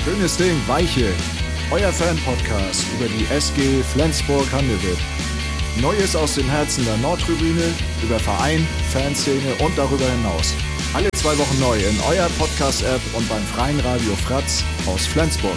Schönes Ding, Weiche. Euer Fan-Podcast über die SG Flensburg-Handewitt. Neues aus dem Herzen der Nordtribüne, über Verein, Fanszene und darüber hinaus. Alle 2 Wochen neu in eurer Podcast-App und beim freien Radio Fratz aus Flensburg.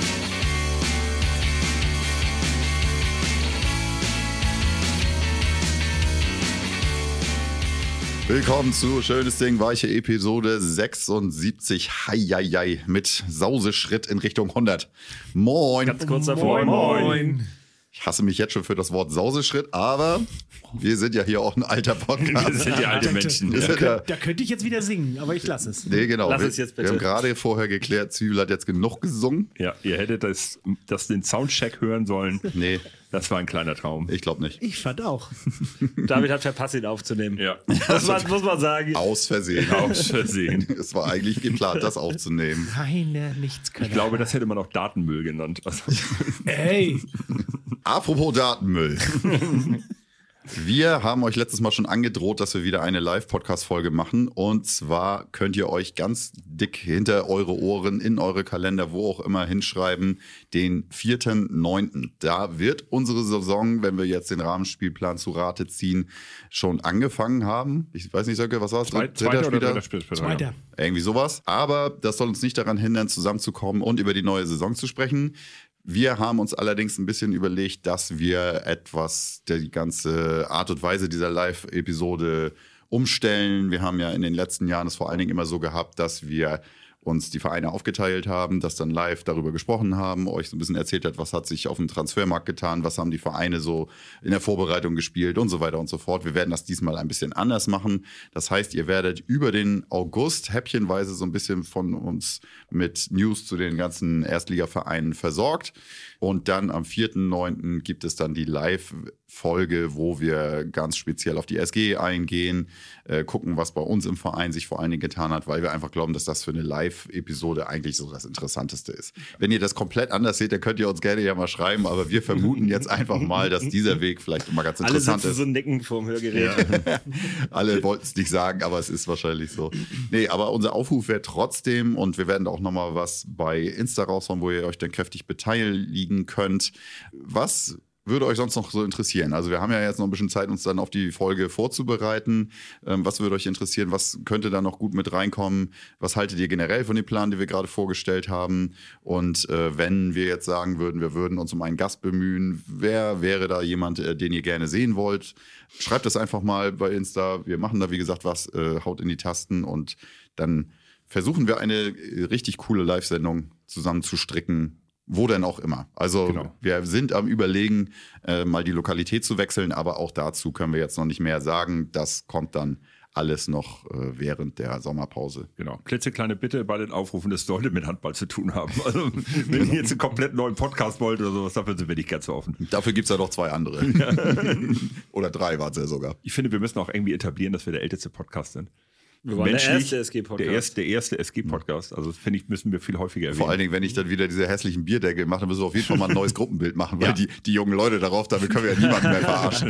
Willkommen zu Schönes Ding, Weiche Episode 76. Heieiei, mit Sauseschritt in Richtung 100. Moin. Ganz kurz davor. Moin. Ich hasse mich jetzt schon für das Wort Sauseschritt, aber wir sind ja hier auch ein alter Podcast. Wir sind ja alte Menschen. Da könnte ich jetzt wieder singen, aber ich lasse es. Nee, genau. Lass es jetzt bitte. Wir haben gerade vorher geklärt, Zwiebel hat jetzt genug gesungen. Ja, ihr hättet den Soundcheck hören sollen. Nee, Das war ein kleiner Traum. ich glaube nicht. Ich fand auch. David hat verpasst, ihn aufzunehmen. Ja. Das muss man sagen. Aus Versehen. Aus Versehen. Es war eigentlich geplant, das aufzunehmen. Keine Nichtskönner. Ich glaube, das hätte man auch Datenmüll genannt. Also, Ey, Apropos Datenmüll. Wir haben euch letztes Mal schon angedroht, dass wir wieder eine Live-Podcast-Folge machen. Und zwar könnt ihr euch ganz dick hinter eure Ohren, in eure Kalender, wo auch immer hinschreiben, den 4.9. Da wird unsere Saison, wenn wir jetzt den Rahmenspielplan zu Rate ziehen, schon angefangen haben. Ich weiß nicht, Sönke, was war es? Zweiter oder dritter Spiel? Zweiter. Irgendwie sowas. Aber das soll uns nicht daran hindern, zusammenzukommen und über die neue Saison zu sprechen. Wir haben uns allerdings ein bisschen überlegt, dass wir die ganze Art und Weise dieser Live-Episode umstellen. Wir haben ja in den letzten Jahren es vor allen Dingen immer so gehabt, dass wir uns die Vereine aufgeteilt haben, dass dann live darüber gesprochen haben, euch so ein bisschen erzählt hat, was hat sich auf dem Transfermarkt getan, was haben die Vereine so in der Vorbereitung gespielt und so weiter und so fort. Wir werden das diesmal ein bisschen anders machen. Das heißt, ihr werdet über den August häppchenweise so ein bisschen von uns mit News zu den ganzen Erstligavereinen versorgt. Und dann am 4.9. gibt es dann die Live-Folge, wo wir ganz speziell auf die SG eingehen, gucken, was bei uns im Verein sich vor allen Dingen getan hat, weil wir einfach glauben, dass das für eine Live-Episode eigentlich so das Interessanteste ist. Wenn ihr das komplett anders seht, dann könnt ihr uns gerne ja mal schreiben, aber wir vermuten jetzt einfach mal, dass dieser Weg vielleicht immer ganz interessant Alle ist. sitzen so nicken vorm Hörgerät. Ja. Alle wollten es nicht sagen, aber es ist wahrscheinlich so. Nee, aber unser Aufruf wäre trotzdem, und wir werden auch nochmal was bei Insta raushauen, wo ihr euch dann kräftig beteiligen könnt. Was würde euch sonst noch so interessieren? Also wir haben ja jetzt noch ein bisschen Zeit, uns dann auf die Folge vorzubereiten. Was würde euch interessieren? Was könnte da noch gut mit reinkommen? Was haltet ihr generell von dem Plan, den wir gerade vorgestellt haben? Und wenn wir jetzt sagen würden, wir würden uns um einen Gast bemühen, wer wäre da jemand, den ihr gerne sehen wollt? Schreibt das einfach mal bei Insta. Wir machen da, wie gesagt, was, haut in die Tasten und dann versuchen wir eine richtig coole Live-Sendung zusammen zu stricken. Wo denn auch immer. Also Genau. Wir sind am Überlegen, mal die Lokalität zu wechseln, aber auch dazu können wir jetzt noch nicht mehr sagen. Das kommt dann alles noch während der Sommerpause. Genau. Klitzekleine Bitte bei den Aufrufen, das sollte mit Handball zu tun haben. Also, wenn ihr jetzt einen komplett neuen Podcast wollt oder sowas, dafür sind wir nicht ganz so offen. Dafür gibt es ja noch 2 andere. Oder 3 waren es ja sogar. Ich finde, wir müssen auch irgendwie etablieren, dass wir der älteste Podcast sind. Wir waren der Menschlich erste SG-Podcast. Der erste SG-Podcast. Also, finde ich, müssen wir viel häufiger erwähnen. Vor allen Dingen, wenn ich dann wieder diese hässlichen Bierdeckel mache, dann müssen wir auf jeden Fall mal ein neues Gruppenbild machen, weil die jungen Leute darauf, damit können wir ja niemanden mehr verarschen.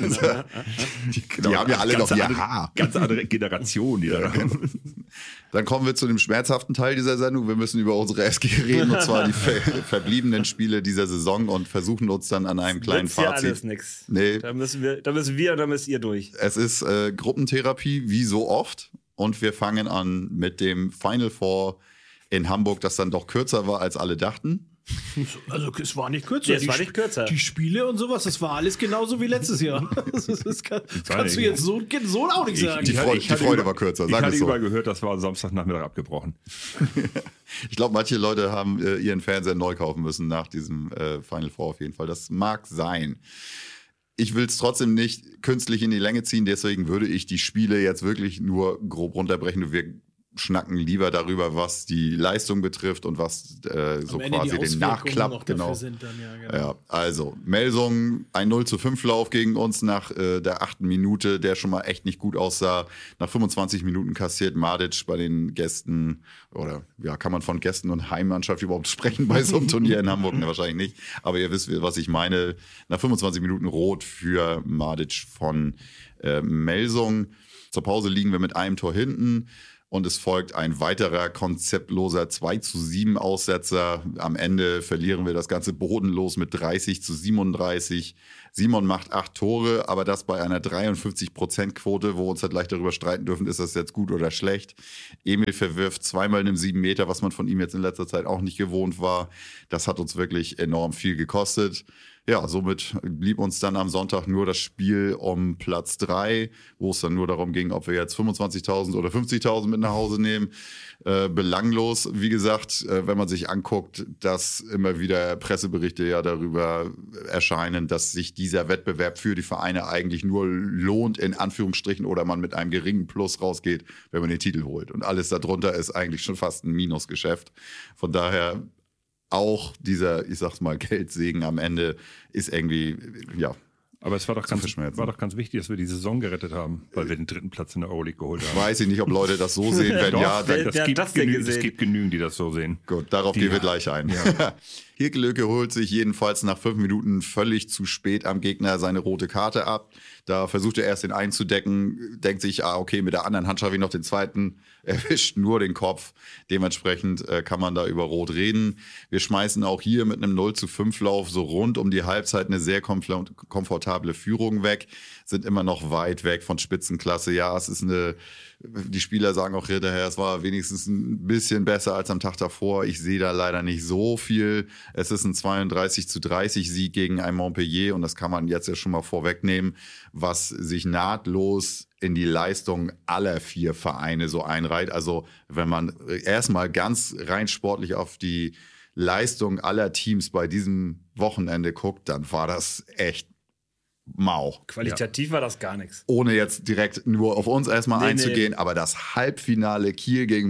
Die haben ja alle noch ihr Haar. Ganz andere Generation, die da haben. Dann kommen wir zu dem schmerzhaften Teil dieser Sendung. Wir müssen über unsere SG reden, und zwar die verbliebenen Spiele dieser Saison, und versuchen uns dann an einem kleinen Wird's ja Fazit. alles nix. Nee, Da müssen wir und da müsst ihr durch. es ist Gruppentherapie, wie so oft. Und wir fangen an mit dem Final Four in Hamburg, das dann doch kürzer war, als alle dachten. also es war nicht kürzer. Ja, es war nicht kürzer. Die Spiele und sowas, das war alles genauso wie letztes Jahr. Das kannst du jetzt so auch nicht sagen. Die Freude war kürzer, Ich sagen wir hatte es so. überall gehört, das war Samstagnachmittag abgebrochen. Ich glaube, manche Leute haben ihren Fernseher neu kaufen müssen nach diesem Final Four auf jeden Fall. Das mag sein. Ich will es trotzdem nicht künstlich in die Länge ziehen, deswegen würde ich die Spiele jetzt wirklich nur grob runterbrechen. Wir schnacken lieber darüber, was die Leistung betrifft und was so quasi den Nachklapp genau. Sind dann, ja, genau. Ja, also Melsung, ein 0:5-Lauf gegen uns nach der 8. Minute, der schon mal echt nicht gut aussah. Nach 25 Minuten kassiert Madic bei den Gästen, oder ja, kann man von Gästen und Heimmannschaft überhaupt sprechen bei so einem Turnier in Hamburg? Ne, wahrscheinlich nicht, aber ihr wisst, was ich meine. Nach 25 Minuten rot für Madic von Melsung. Zur Pause liegen wir mit einem Tor hinten. Und es folgt ein weiterer konzeptloser 2:7 Aussetzer. Am Ende verlieren wir das Ganze bodenlos mit 30:37. Simon macht 8 Tore, aber das bei einer 53%-Quote, wo wir uns halt leicht darüber streiten dürfen, ist das jetzt gut oder schlecht. Emil verwirft zweimal einen 7 Meter, was man von ihm jetzt in letzter Zeit auch nicht gewohnt war. Das hat uns wirklich enorm viel gekostet. Ja, somit blieb uns dann am Sonntag nur das Spiel um Platz 3, wo es dann nur darum ging, ob wir jetzt 25.000 oder 50.000 mit nach Hause nehmen. Belanglos, wie gesagt, wenn man sich anguckt, dass immer wieder Presseberichte ja darüber erscheinen, dass sich dieser Wettbewerb für die Vereine eigentlich nur lohnt, in Anführungsstrichen, oder man mit einem geringen Plus rausgeht, wenn man den Titel holt. Und alles darunter ist eigentlich schon fast ein Minusgeschäft. Von daher auch dieser, ich sag's mal, Geldsegen am Ende ist irgendwie, ja. Aber es war doch ganz wichtig, dass wir die Saison gerettet haben, weil wir den 3. Platz in der Euroleague geholt haben. Weiß ich nicht, ob Leute das so sehen. Wenn ja, dann es gibt genügend, die das so sehen. Gut, darauf gehen wir gleich ein. Ja. Hirkelöke holt sich jedenfalls nach 5 Minuten völlig zu spät am Gegner seine rote Karte ab. Da versucht er erst den einzudecken, denkt sich, okay, mit der anderen Hand schaffe ich noch den zweiten, erwischt nur den Kopf. Dementsprechend kann man da über Rot reden. Wir schmeißen auch hier mit einem 0:5 Lauf so rund um die Halbzeit eine sehr komfortable Führung weg, sind immer noch weit weg von Spitzenklasse. Ja, es ist die Spieler sagen auch hinterher, es war wenigstens ein bisschen besser als am Tag davor. Ich sehe da leider nicht so viel. Es ist ein 32:30 Sieg gegen ein Montpellier und das kann man jetzt ja schon mal vorwegnehmen, was sich nahtlos in die Leistung aller 4 Vereine so einreiht. Also wenn man erstmal ganz rein sportlich auf die Leistung aller Teams bei diesem Wochenende guckt, dann war das echt mau. Qualitativ war das gar nichts. Ohne jetzt direkt nur auf uns erstmal einzugehen, aber das Halbfinale Kiel gegen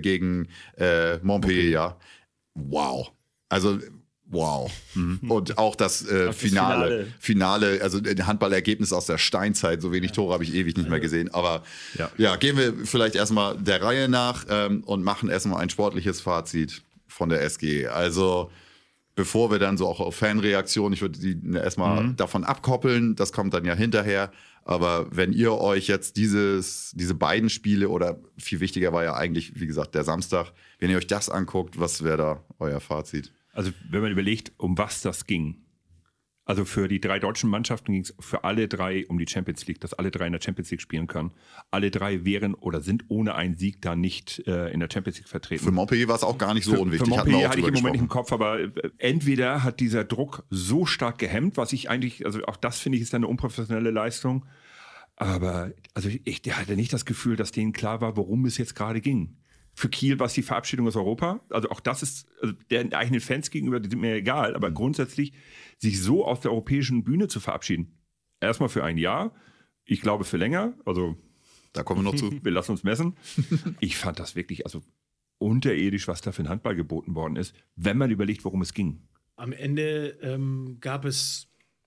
Montpellier, ja, wow. Also wow. Und auch das Finale, also ein Handballergebnis aus der Steinzeit, so wenig Tore habe ich ewig nicht mehr gesehen. Aber ja, gehen wir vielleicht erstmal der Reihe nach und machen erstmal ein sportliches Fazit von der SG. Also bevor wir dann so auch auf Fanreaktionen, ich würde die erstmal davon abkoppeln, das kommt dann ja hinterher. Aber wenn ihr euch jetzt diese beiden Spiele, oder viel wichtiger war ja eigentlich, wie gesagt, der Samstag, wenn ihr euch das anguckt, was wäre da euer Fazit? Also wenn man überlegt, um was das ging. Also für die 3 deutschen Mannschaften ging es für alle 3 um die Champions League, dass alle 3 in der Champions League spielen können. Alle 3 wären oder sind ohne einen Sieg da nicht in der Champions League vertreten. Für Montpellier war es auch gar nicht so unwichtig. Für Montpellier hatte ich im Moment nicht im Kopf, aber entweder hat dieser Druck so stark gehemmt, was ich eigentlich, also auch das finde ich ist eine unprofessionelle Leistung. Aber also ich hatte nicht das Gefühl, dass denen klar war, worum es jetzt gerade ging. Für Kiel war es die Verabschiedung aus Europa. Also auch das ist, also den eigenen Fans gegenüber, die sind mir egal, aber grundsätzlich sich so aus der europäischen Bühne zu verabschieden. Erstmal für ein Jahr, ich glaube für länger, also da kommen wir noch zu. Wir lassen uns messen. Ich fand das wirklich also unterirdisch, was da für ein Handball geboten worden ist, wenn man überlegt, worum es ging. Am Ende gab es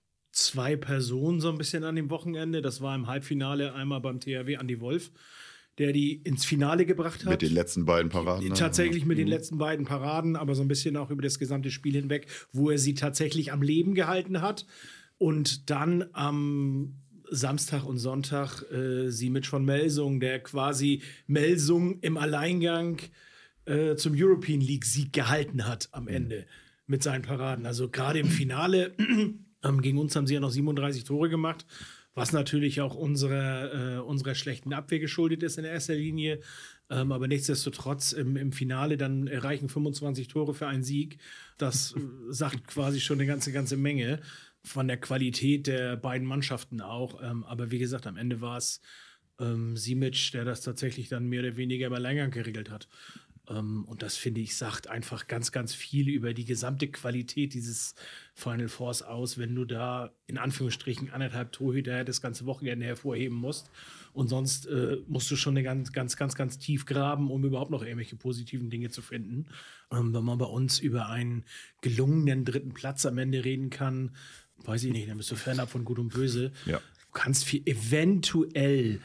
2 Personen so ein bisschen an dem Wochenende. Das war im Halbfinale einmal beim THW Andi Wolf, der die ins Finale gebracht hat. Mit den letzten beiden Paraden. Tatsächlich mit den letzten beiden Paraden, aber so ein bisschen auch über das gesamte Spiel hinweg, wo er sie tatsächlich am Leben gehalten hat. Und dann am Samstag und Sonntag Simic von Melsung, der quasi Melsung im Alleingang zum European League-Sieg gehalten hat am Ende mit seinen Paraden. Also gerade im Finale gegen uns haben sie ja noch 37 Tore gemacht, was natürlich auch unserer schlechten Abwehr geschuldet ist in der ersten Linie. Aber nichtsdestotrotz im Finale dann erreichen 25 Tore für einen Sieg. Das sagt quasi schon eine ganze Menge von der Qualität der beiden Mannschaften auch. Aber wie gesagt, am Ende war es Simic, der das tatsächlich dann mehr oder weniger über Alleingang geregelt hat. Und das, finde ich, sagt einfach ganz viel über die gesamte Qualität dieses Final Fours aus, wenn du da in Anführungsstrichen 1,5 Torhüter das ganze Wochenende hervorheben musst. Und sonst musst du schon eine ganz tief graben, um überhaupt noch irgendwelche positiven Dinge zu finden. Wenn man bei uns über einen gelungenen 3. Platz am Ende reden kann, weiß ich nicht, dann bist du fernab von Gut und Böse. Ja. Du kannst eventuell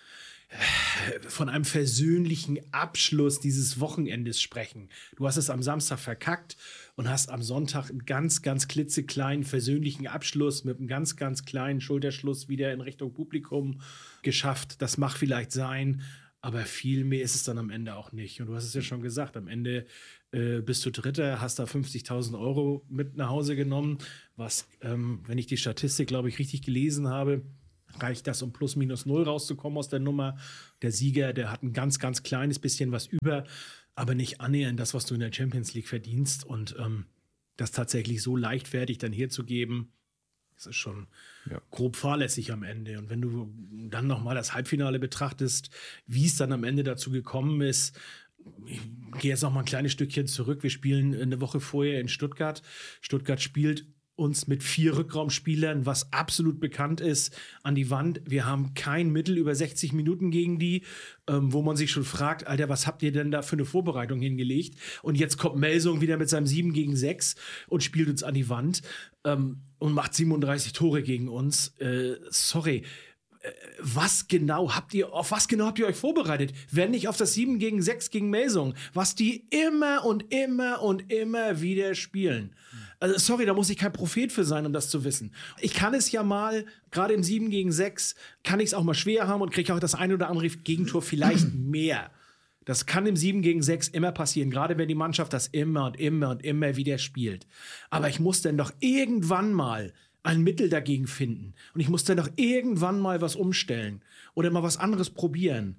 von einem versöhnlichen Abschluss dieses Wochenendes sprechen. Du hast es am Samstag verkackt und hast am Sonntag einen ganz klitzekleinen versöhnlichen Abschluss mit einem ganz kleinen Schulterschluss wieder in Richtung Publikum geschafft. Das mag vielleicht sein, Aber viel mehr ist es dann am Ende auch nicht. Und du hast es ja schon gesagt, am Ende bist du Dritter, hast da 50.000 Euro mit nach Hause genommen, was, wenn ich die Statistik, glaube ich, richtig gelesen habe, reicht das, um plus minus null rauszukommen aus der Nummer. Der Sieger, der hat ein ganz, ganz kleines bisschen was über, aber nicht annähernd das, was du in der Champions League verdienst. Und das tatsächlich so leichtfertig dann herzugeben, das ist schon grob fahrlässig am Ende. Und wenn du dann nochmal das Halbfinale betrachtest, wie es dann am Ende dazu gekommen ist, ich gehe jetzt noch mal ein kleines Stückchen zurück. Wir spielen eine Woche vorher in Stuttgart. Stuttgart spielt uns mit 4 Rückraumspielern, was absolut bekannt ist, an die Wand. Wir haben kein Mittel über 60 Minuten gegen die, wo man sich schon fragt, Alter, was habt ihr denn da für eine Vorbereitung hingelegt? Und jetzt kommt Melsung wieder mit seinem 7-gegen-6 und spielt uns an die Wand und macht 37 Tore gegen uns. Sorry. Auf was genau habt ihr euch vorbereitet? Wenn nicht auf das 7-gegen-6 gegen Melsung, was die immer und immer und immer wieder spielen. Also sorry, da muss ich kein Prophet für sein, um das zu wissen. Ich kann es ja mal, gerade im 7-gegen-6, kann ich es auch mal schwer haben und kriege auch das ein oder andere Gegentor vielleicht mehr. Das kann im 7-gegen-6 immer passieren, gerade wenn die Mannschaft das immer und immer und immer wieder spielt. Aber ich muss dann doch irgendwann mal ein Mittel dagegen finden. Und ich muss dann doch irgendwann mal was umstellen oder mal was anderes probieren.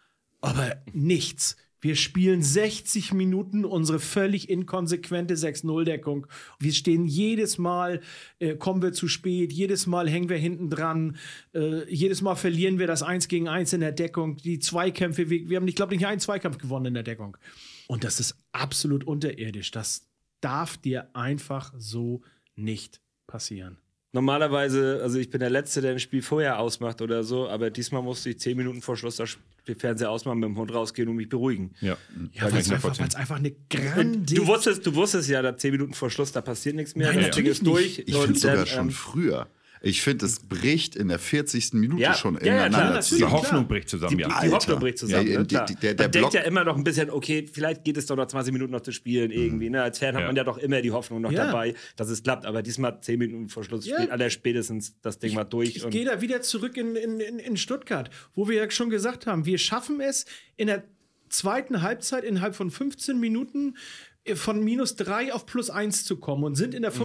Aber nichts. Wir spielen 60 Minuten unsere völlig inkonsequente 6-0-Deckung. Wir stehen jedes Mal, kommen wir zu spät, jedes Mal hängen wir hinten dran, jedes Mal verlieren wir das 1-gegen-1 in der Deckung. Die Zweikämpfe, wir haben, ich glaube, nicht einen Zweikampf gewonnen in der Deckung. Und das ist absolut unterirdisch. Das darf dir einfach so nicht passieren. Normalerweise, also ich bin der Letzte, der ein Spiel vorher ausmacht oder so, aber diesmal musste ich 10 Minuten vor Schluss das Fernseher ausmachen, mit dem Hund rausgehen und mich beruhigen. Ja, weil es einfach eine grande... Du wusstest ja, da 10 Minuten vor Schluss, da passiert nichts mehr. Nein, das Ding ist durch. Ich finde sogar schon früher. Ich finde, es bricht in der 40. Minute schon ineinander zusammen. Die Hoffnung bricht zusammen, Die Hoffnung bricht zusammen, Man denkt ja immer noch ein bisschen, okay, vielleicht geht es doch noch 20 Minuten noch zu spielen irgendwie. Ne? Als Fan hat man ja doch immer die Hoffnung noch dabei, dass es klappt. Aber diesmal 10 Minuten vor Schluss spielt aller spätestens das Ding mal durch. Ich gehe da wieder zurück in Stuttgart, wo wir ja schon gesagt haben, wir schaffen es in der zweiten Halbzeit innerhalb von 15 Minuten von -3 auf +1 zu kommen und sind in der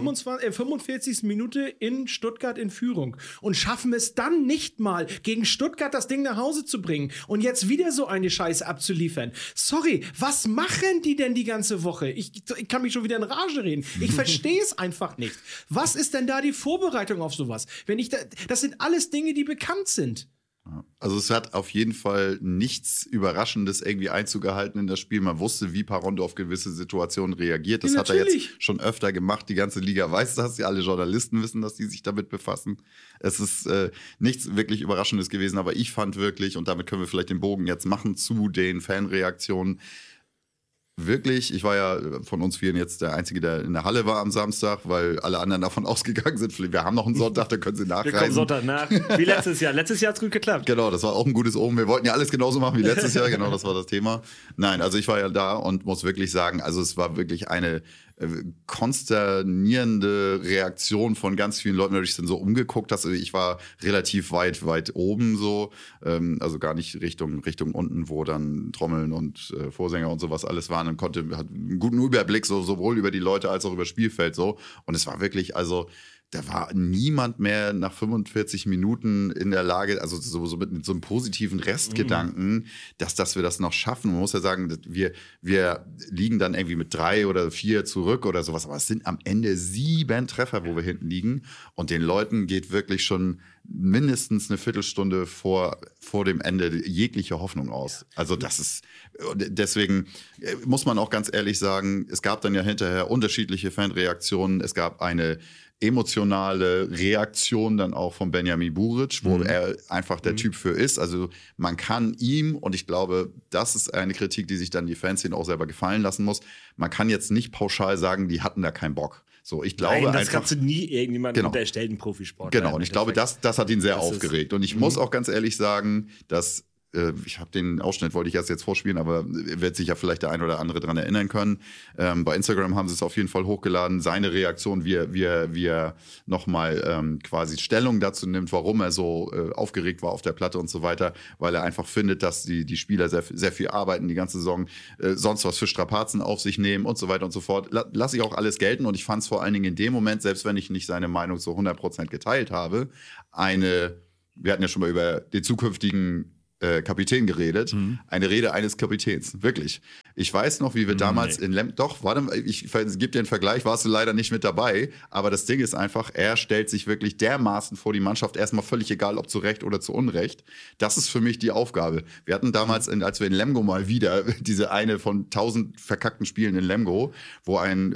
45. Minute in Stuttgart in Führung und schaffen es dann nicht mal, gegen Stuttgart das Ding nach Hause zu bringen und jetzt wieder so eine Scheiße abzuliefern. Sorry, was machen die denn die ganze Woche? Ich kann mich schon wieder in Rage reden. Ich verstehe es einfach nicht. Was ist denn da die Vorbereitung auf sowas? Das sind alles Dinge, die bekannt sind. Also es hat auf jeden Fall nichts Überraschendes irgendwie Einzug gehalten in das Spiel. Man wusste, wie Parondo auf gewisse Situationen reagiert. Das hat er jetzt schon öfter gemacht. Die ganze Liga weiß das. Alle Journalisten wissen, dass die sich damit befassen. Es ist nichts wirklich Überraschendes gewesen. Aber ich fand wirklich, und damit können wir vielleicht den Bogen jetzt machen zu den Fanreaktionen, wirklich, ich war ja von uns vieren jetzt der Einzige, der in der Halle war am Samstag, weil alle anderen davon ausgegangen sind, wir haben noch einen Sonntag, da können sie nachreisen. Wir kommen Sonntag nach, wie letztes Jahr. Letztes Jahr hat es gut geklappt. Genau, das war auch ein gutes Omen. Wir wollten ja alles genauso machen wie letztes Jahr, genau, das war das Thema. Nein, also ich war ja da und muss wirklich sagen, also es war wirklich eine konsternierende Reaktion von ganz vielen Leuten, weil ich dann so umgeguckt habe. Also ich war relativ weit oben so, also gar nicht Richtung unten, wo dann Trommeln und Vorsänger und sowas alles waren und hat einen guten Überblick sowohl über die Leute als auch über das Spielfeld so. Und es war wirklich, also da war niemand mehr nach 45 Minuten in der Lage, also so mit so einem positiven Restgedanken, dass wir das noch schaffen. Man muss ja sagen, wir liegen dann irgendwie mit 3 oder 4 zurück oder sowas, aber es sind am Ende 7 Treffer, wo wir hinten liegen. Und den Leuten geht wirklich schon mindestens eine Viertelstunde vor dem Ende jegliche Hoffnung aus. Also das ist, deswegen muss man auch ganz ehrlich sagen, es gab dann ja hinterher unterschiedliche Fanreaktionen. Es gab eine emotionale Reaktion dann auch von Benjamin Buric, wo er einfach der Typ für ist. Also man kann ihm, und ich glaube, das ist eine Kritik, die sich dann die Fanszene auch selber gefallen lassen muss, man kann jetzt nicht pauschal sagen, die hatten da keinen Bock. So, ich glaube das einfach, kannst du nie irgendjemandem unterstellen, Profisport. Genau, und ich glaube, das hat ihn sehr aufgeregt. Und ich muss auch ganz ehrlich sagen, dass ich habe den Ausschnitt, wollte ich erst jetzt vorspielen, aber wird sich ja vielleicht der ein oder andere daran erinnern können. Bei Instagram haben sie es auf jeden Fall hochgeladen. Seine Reaktion, wie er nochmal quasi Stellung dazu nimmt, warum er so aufgeregt war auf der Platte und so weiter, weil er einfach findet, dass die Spieler sehr, sehr viel arbeiten, die ganze Saison, sonst was für Strapazen auf sich nehmen und so weiter und so fort. Lasse ich auch alles gelten und ich fand es vor allen Dingen in dem Moment, selbst wenn ich nicht seine Meinung so 100% geteilt habe, wir hatten ja schon mal über den zukünftigen Kapitän geredet, eine Rede eines Kapitäns, wirklich. Ich weiß noch, wie wir damals in doch, warte, ich gebe dir einen Vergleich, warst du leider nicht mit dabei, aber das Ding ist einfach, er stellt sich wirklich dermaßen vor die Mannschaft, erstmal völlig egal, ob zu Recht oder zu Unrecht. Das ist für mich die Aufgabe. Wir hatten damals, als wir in Lemgo mal wieder, diese eine von 1000 verkackten Spielen in Lemgo, wo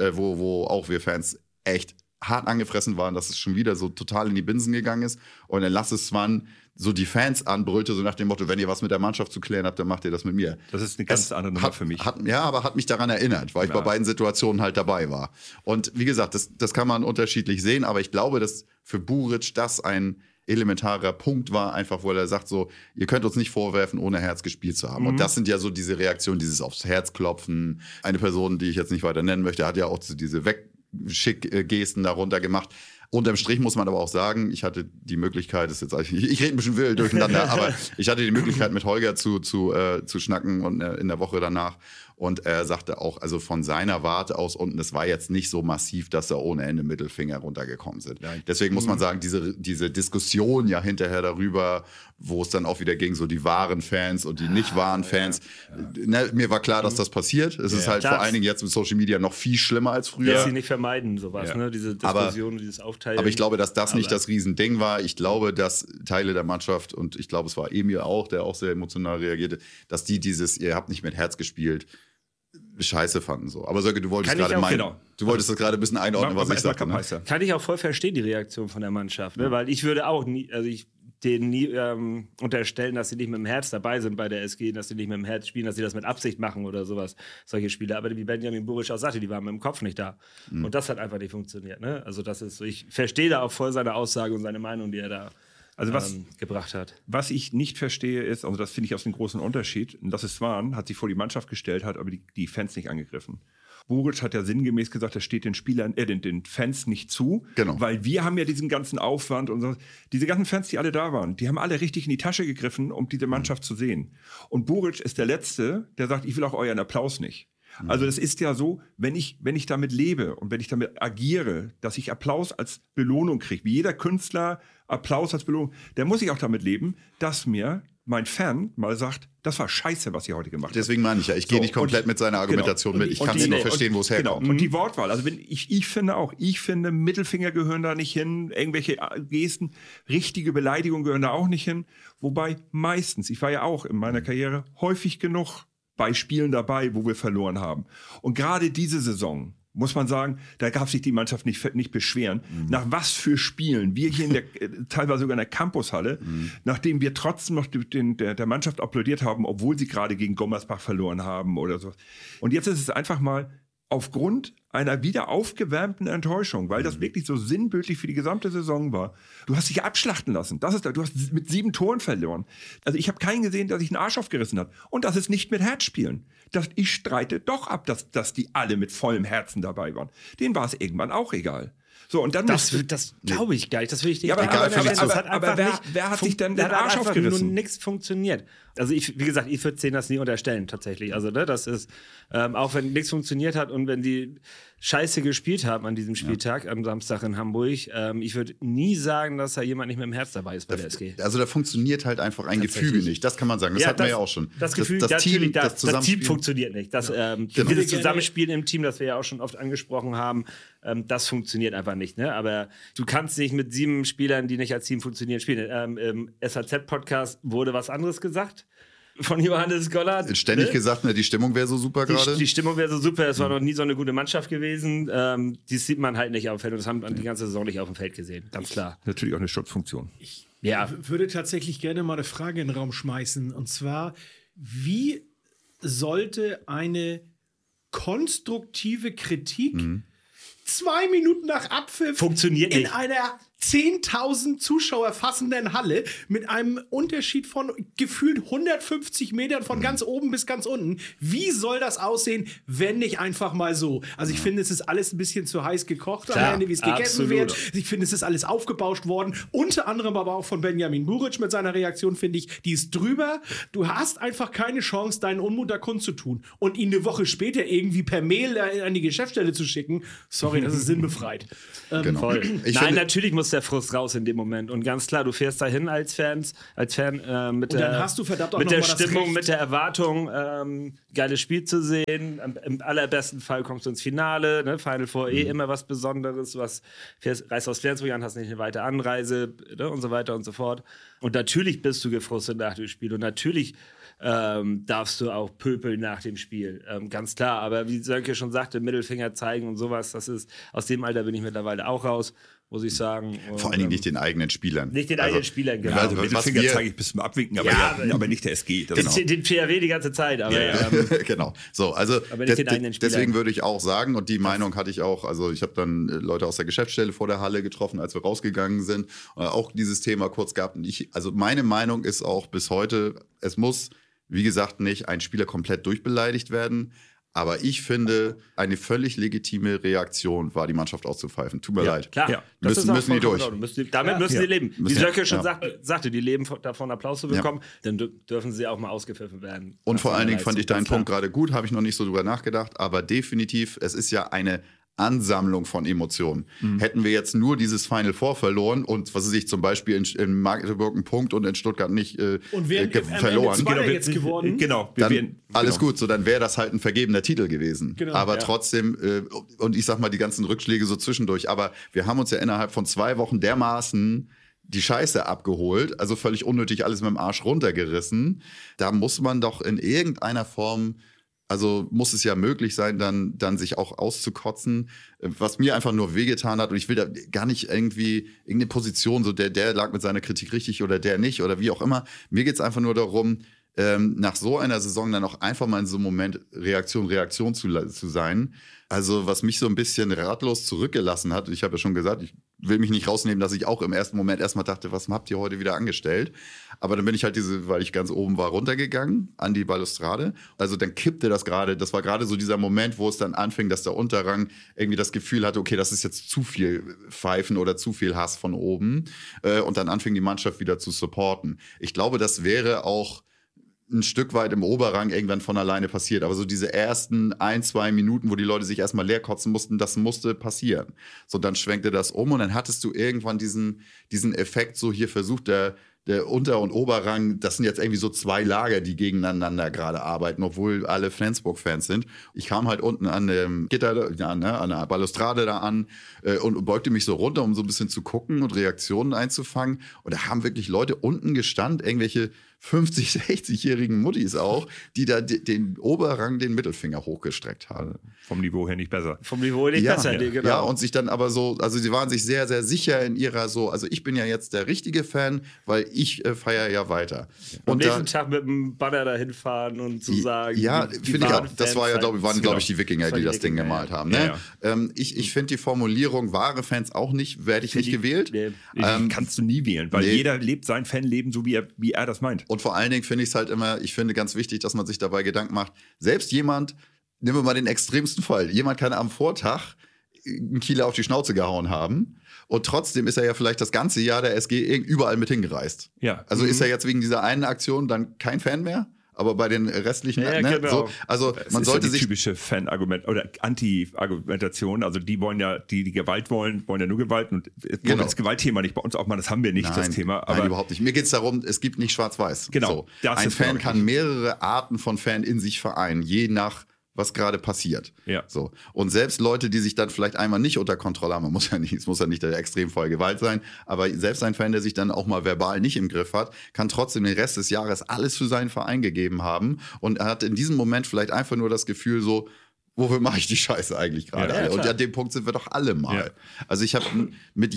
auch wir Fans echt hart angefressen waren, dass es schon wieder so total in die Binsen gegangen ist. Und dann Lasse Swann so die Fans anbrüllte, so nach dem Motto, wenn ihr was mit der Mannschaft zu klären habt, dann macht ihr das mit mir. Das ist eine ganz andere Nummer für mich. Aber hat mich daran erinnert, weil ich bei beiden Situationen halt dabei war. Und wie gesagt, das kann man unterschiedlich sehen, aber ich glaube, dass für Buric das ein elementarer Punkt war, einfach wo er sagt so, ihr könnt uns nicht vorwerfen, ohne Herz gespielt zu haben. Und das sind ja so diese Reaktionen, dieses aufs Herz klopfen. Eine Person, die ich jetzt nicht weiter nennen möchte, hat ja auch diese Wegschick-Gesten darunter gemacht. Unterm Strich muss man aber auch sagen, ich hatte die Möglichkeit, ich rede ein bisschen wild durcheinander, aber ich hatte die Möglichkeit, mit Holger zu schnacken und in der Woche danach. Und er sagte auch, also von seiner Warte aus unten, es war jetzt nicht so massiv, dass da ohne Ende Mittelfinger runtergekommen sind. Nein. Deswegen muss man sagen, diese Diskussion ja hinterher darüber, wo es dann auch wieder ging, so die wahren Fans und die nicht wahren Fans. Ne, mir war klar, dass das passiert. Es ist halt vor allen Dingen jetzt mit Social Media noch viel schlimmer als früher. Lässt sie nicht vermeiden, sowas, ne? Diese Diskussion, dieses Aufteilen. Aber ich glaube, dass das nicht das Riesending war. Ich glaube, dass Teile der Mannschaft, und ich glaube, es war Emil auch, der auch sehr emotional reagierte, dass die ihr habt nicht mit Herz gespielt, scheiße fanden so. Aber Sönke, du wolltest das gerade ein bisschen einordnen, was ich sagte. Ne? Kann ich auch voll verstehen, die Reaktion von der Mannschaft. Ne? Weil ich würde auch nie, denen nie unterstellen, dass sie nicht mit dem Herz dabei sind bei der SG, dass sie nicht mit dem Herz spielen, dass sie das mit Absicht machen oder sowas, solche Spiele. Aber wie Benjamin Buric auch sagte, die waren mit dem Kopf nicht da. Und das hat einfach nicht funktioniert. Ne? Also das ist so, ich verstehe da auch voll seine Aussage und seine Meinung, die er da gebracht hat. Was ich nicht verstehe ist, also das finde ich aus dem großen Unterschied, und das ist Swan, hat sich vor die Mannschaft gestellt, hat aber die Fans nicht angegriffen. Buric hat ja sinngemäß gesagt, das steht den Spielern, den Fans nicht zu, genau. Weil wir haben ja diesen ganzen Aufwand und so. Diese ganzen Fans, die alle da waren, die haben alle richtig in die Tasche gegriffen, um diese Mannschaft zu sehen. Und Buric ist der Letzte, der sagt, ich will auch euren Applaus nicht. Also es ist ja so, wenn ich damit lebe und wenn ich damit agiere, dass ich Applaus als Belohnung kriege, wie jeder Künstler Applaus als Belohnung, der muss ich auch damit leben, dass mir mein Fan mal sagt, das war scheiße, was ihr heute gemacht habt. Deswegen meine ich ja, ich gehe nicht komplett mit seiner Argumentation mit. Ich kann es nur verstehen, wo es herkommt. Genau. Und die Wortwahl, also ich finde, Mittelfinger gehören da nicht hin, irgendwelche Gesten, richtige Beleidigungen gehören da auch nicht hin. Wobei meistens, ich war ja auch in meiner Karriere häufig genug bei Spielen dabei, wo wir verloren haben. Und gerade diese Saison, muss man sagen, da darf sich die Mannschaft nicht beschweren. Nach was für Spielen wir hier teilweise sogar in der Campushalle, nachdem wir trotzdem noch der Mannschaft applaudiert haben, obwohl sie gerade gegen Gommersbach verloren haben oder so. Und jetzt ist es einfach mal aufgrund einer wieder aufgewärmten Enttäuschung, weil das wirklich so sinnbildlich für die gesamte Saison war. Du hast dich abschlachten lassen. Du hast mit 7 Toren verloren. Also ich habe keinen gesehen, der sich einen Arsch aufgerissen hat. Und das ist nicht mit Herz spielen. Ich streite doch ab, dass die alle mit vollem Herzen dabei waren. Denen war es irgendwann auch egal. So, und dann das glaube ich gar nicht. Das will ich dir aber wer hat sich dann den Arsch aufgerissen? Nur nichts funktioniert. Also wie gesagt, ich würde 10 das nie unterstellen, tatsächlich. Also das ist, auch wenn nichts funktioniert hat und wenn die scheiße gespielt haben an diesem Spieltag, am Samstag in Hamburg, ich würde nie sagen, dass da jemand nicht mit dem Herz dabei ist bei der SG. Also da funktioniert halt einfach ein Gefüge nicht. Das kann man sagen. Das hatten wir ja auch schon. Das Gefühl, das Team funktioniert nicht. Dieses Zusammenspielen im Team, das wir ja auch schon oft angesprochen haben, das funktioniert einfach nicht. Ne? Aber du kannst nicht mit 7 Spielern, die nicht als Team funktionieren, spielen. Im SHZ-Podcast wurde was anderes gesagt von Johannes Gollert. Ständig gesagt, die Stimmung wäre so super gerade. Die Stimmung wäre so super, es war noch nie so eine gute Mannschaft gewesen. Das sieht man halt nicht auf dem Feld und das haben wir die ganze Saison nicht auf dem Feld gesehen, ganz klar. Natürlich auch eine Schutzfunktion. Ich würde tatsächlich gerne mal eine Frage in den Raum schmeißen, und zwar, wie sollte eine konstruktive Kritik 2 Minuten nach Abpfiff funktioniert in nicht. einer 10.000 Zuschauer fassenden Halle mit einem Unterschied von gefühlt 150 Metern von ganz oben bis ganz unten. Wie soll das aussehen, wenn nicht einfach mal so? Also ich finde, es ist alles ein bisschen zu heiß gekocht am Ende, wie es gegessen wird. Ich finde, es ist alles aufgebauscht worden. Unter anderem aber auch von Benjamin Buric mit seiner Reaktion, finde ich, die ist drüber. Du hast einfach keine Chance, deinen Unmut da kundzutun. Und ihn eine Woche später irgendwie per Mail an die Geschäftsstelle zu schicken, sorry, das ist sinnbefreit. Genau. Nein, natürlich muss der Frust raus in dem Moment. Und ganz klar, du fährst dahin als Fan mit der Stimmung, mit der Erwartung, geiles Spiel zu sehen. Im allerbesten Fall kommst du ins Finale. Ne? Final Four immer was Besonderes. Reist aus Flensburg an, hast nicht eine weite Anreise, ne? Und so weiter und so fort. Und natürlich bist du gefrustet nach dem Spiel. Und natürlich darfst du auch pöbeln nach dem Spiel. Ganz klar. Aber wie Sönke schon sagte, Mittelfinger zeigen und sowas, das ist, aus dem Alter bin ich mittlerweile auch raus, muss ich sagen. Und, vor allen Dingen nicht den eigenen Spielern. Nicht den eigenen Spielern, genau. Also Mittelfinger zeige ich bis zum Abwinken, aber nicht der SG. Genau. Den PRW die ganze Zeit. Aber, genau. So, also aber nicht den eigenen Spielern. Deswegen würde ich auch sagen, und die Meinung hatte ich auch, also ich habe dann Leute aus der Geschäftsstelle vor der Halle getroffen, als wir rausgegangen sind, auch dieses Thema kurz gehabt. Und also meine Meinung ist auch bis heute, es muss, wie gesagt, nicht ein Spieler komplett durchbeleidigt werden. Aber ich finde, eine völlig legitime Reaktion war, die Mannschaft auszupfeifen. Tut mir leid. Klar. Ja. Müssen die durch. Damit müssen sie leben. Wie Sönke schon sagte, die leben davon, Applaus zu bekommen. Dann dürfen sie auch mal ausgepfiffen werden. Und vor allen Dingen fand ich deinen Punkt gerade gut, habe ich noch nicht so drüber nachgedacht. Aber definitiv, es ist ja eine Ansammlung von Emotionen. Hätten wir jetzt nur dieses Final Four verloren und was weiß ich, zum Beispiel in Magdeburg einen Punkt und in Stuttgart nicht verloren. Jetzt geworden. Genau. Alles gut, so dann wäre das halt ein vergebener Titel gewesen. Genau, aber trotzdem, und ich sag mal, die ganzen Rückschläge so zwischendurch, aber wir haben uns ja innerhalb von 2 Wochen dermaßen die Scheiße abgeholt, also völlig unnötig alles mit dem Arsch runtergerissen. Da muss man doch in irgendeiner Form, also muss es ja möglich sein, dann sich auch auszukotzen, was mir einfach nur wehgetan hat. Und ich will da gar nicht irgendwie irgendeine Position, so der lag mit seiner Kritik richtig oder der nicht oder wie auch immer. Mir geht es einfach nur darum, nach so einer Saison dann auch einfach mal in so einem Moment Reaktion zu sein. Also was mich so ein bisschen ratlos zurückgelassen hat, ich habe ja schon gesagt, ich will mich nicht rausnehmen, dass ich auch im ersten Moment erstmal dachte, was habt ihr heute wieder angestellt? Aber dann bin ich halt weil ich ganz oben war, runtergegangen an die Balustrade. Also dann kippte das war gerade so dieser Moment, wo es dann anfing, dass der Unterrang irgendwie das Gefühl hatte, okay, das ist jetzt zu viel Pfeifen oder zu viel Hass von oben. Und dann anfing die Mannschaft wieder zu supporten. Ich glaube, das wäre auch ein Stück weit im Oberrang irgendwann von alleine passiert. Aber so diese ersten 1-2 Minuten, wo die Leute sich erstmal leer kotzen mussten, das musste passieren. So, dann schwenkte das um und dann hattest du irgendwann diesen Effekt, so hier versucht der Unter- und Oberrang, das sind jetzt irgendwie so 2 Lager, die gegeneinander gerade arbeiten, obwohl alle Flensburg-Fans sind. Ich kam halt unten an dem Gitter, an der Balustrade da an und beugte mich so runter, um so ein bisschen zu gucken und Reaktionen einzufangen. Und da haben wirklich Leute unten gestanden, irgendwelche 50-, 60-jährigen Muttis auch, die da den Oberrang, den Mittelfinger hochgestreckt haben. Vom Niveau her nicht besser. Vom Niveau nicht besser, genau. Ja, und sich dann aber so, also sie waren sich sehr, sehr sicher in ihrer so, also ich bin ja jetzt der richtige Fan, weil ich feiere ja weiter. Und am nächsten Tag mit dem Banner dahin fahren und zu sagen. Ja, finde ich auch. Das war ja, waren die Wikinger, die das Ding gemalt haben. Ne? Ja. Ich finde die Formulierung, wahre Fans auch nicht, werde ich nicht gewählt. Nee. Kannst du nie wählen, weil jeder lebt sein Fanleben so, wie er das meint. Und vor allen Dingen finde ich es halt immer, ich finde ganz wichtig, dass man sich dabei Gedanken macht, selbst jemand, nehmen wir mal den extremsten Fall, jemand kann am Vortag einen Kieler auf die Schnauze gehauen haben und trotzdem ist er ja vielleicht das ganze Jahr der SG überall mit hingereist. Ja. Also ist er jetzt wegen dieser einen Aktion dann kein Fan mehr? Aber bei den restlichen, genau. So, also man sollte sich typische Fan-Argument oder Anti-Argumentation. Also die wollen ja, die Gewalt wollen ja nur Gewalt und das Gewaltthema nicht bei uns auch mal. Das haben wir nicht, das Thema. Aber nein, überhaupt nicht. Mir geht es darum, es gibt nicht Schwarz-Weiß. Genau. So. Ein Fan kann mehrere Arten von Fan in sich vereinen, je nach was gerade passiert. Ja. So. Und selbst Leute, die sich dann vielleicht einmal nicht unter Kontrolle haben, es muss ja nicht der Extremfall Gewalt sein, aber selbst ein Fan, der sich dann auch mal verbal nicht im Griff hat, kann trotzdem den Rest des Jahres alles für seinen Verein gegeben haben und er hat in diesem Moment vielleicht einfach nur das Gefühl so, wofür mache ich die Scheiße eigentlich gerade? Ja, und an dem Punkt sind wir doch alle mal. Ja. Also ich habe mit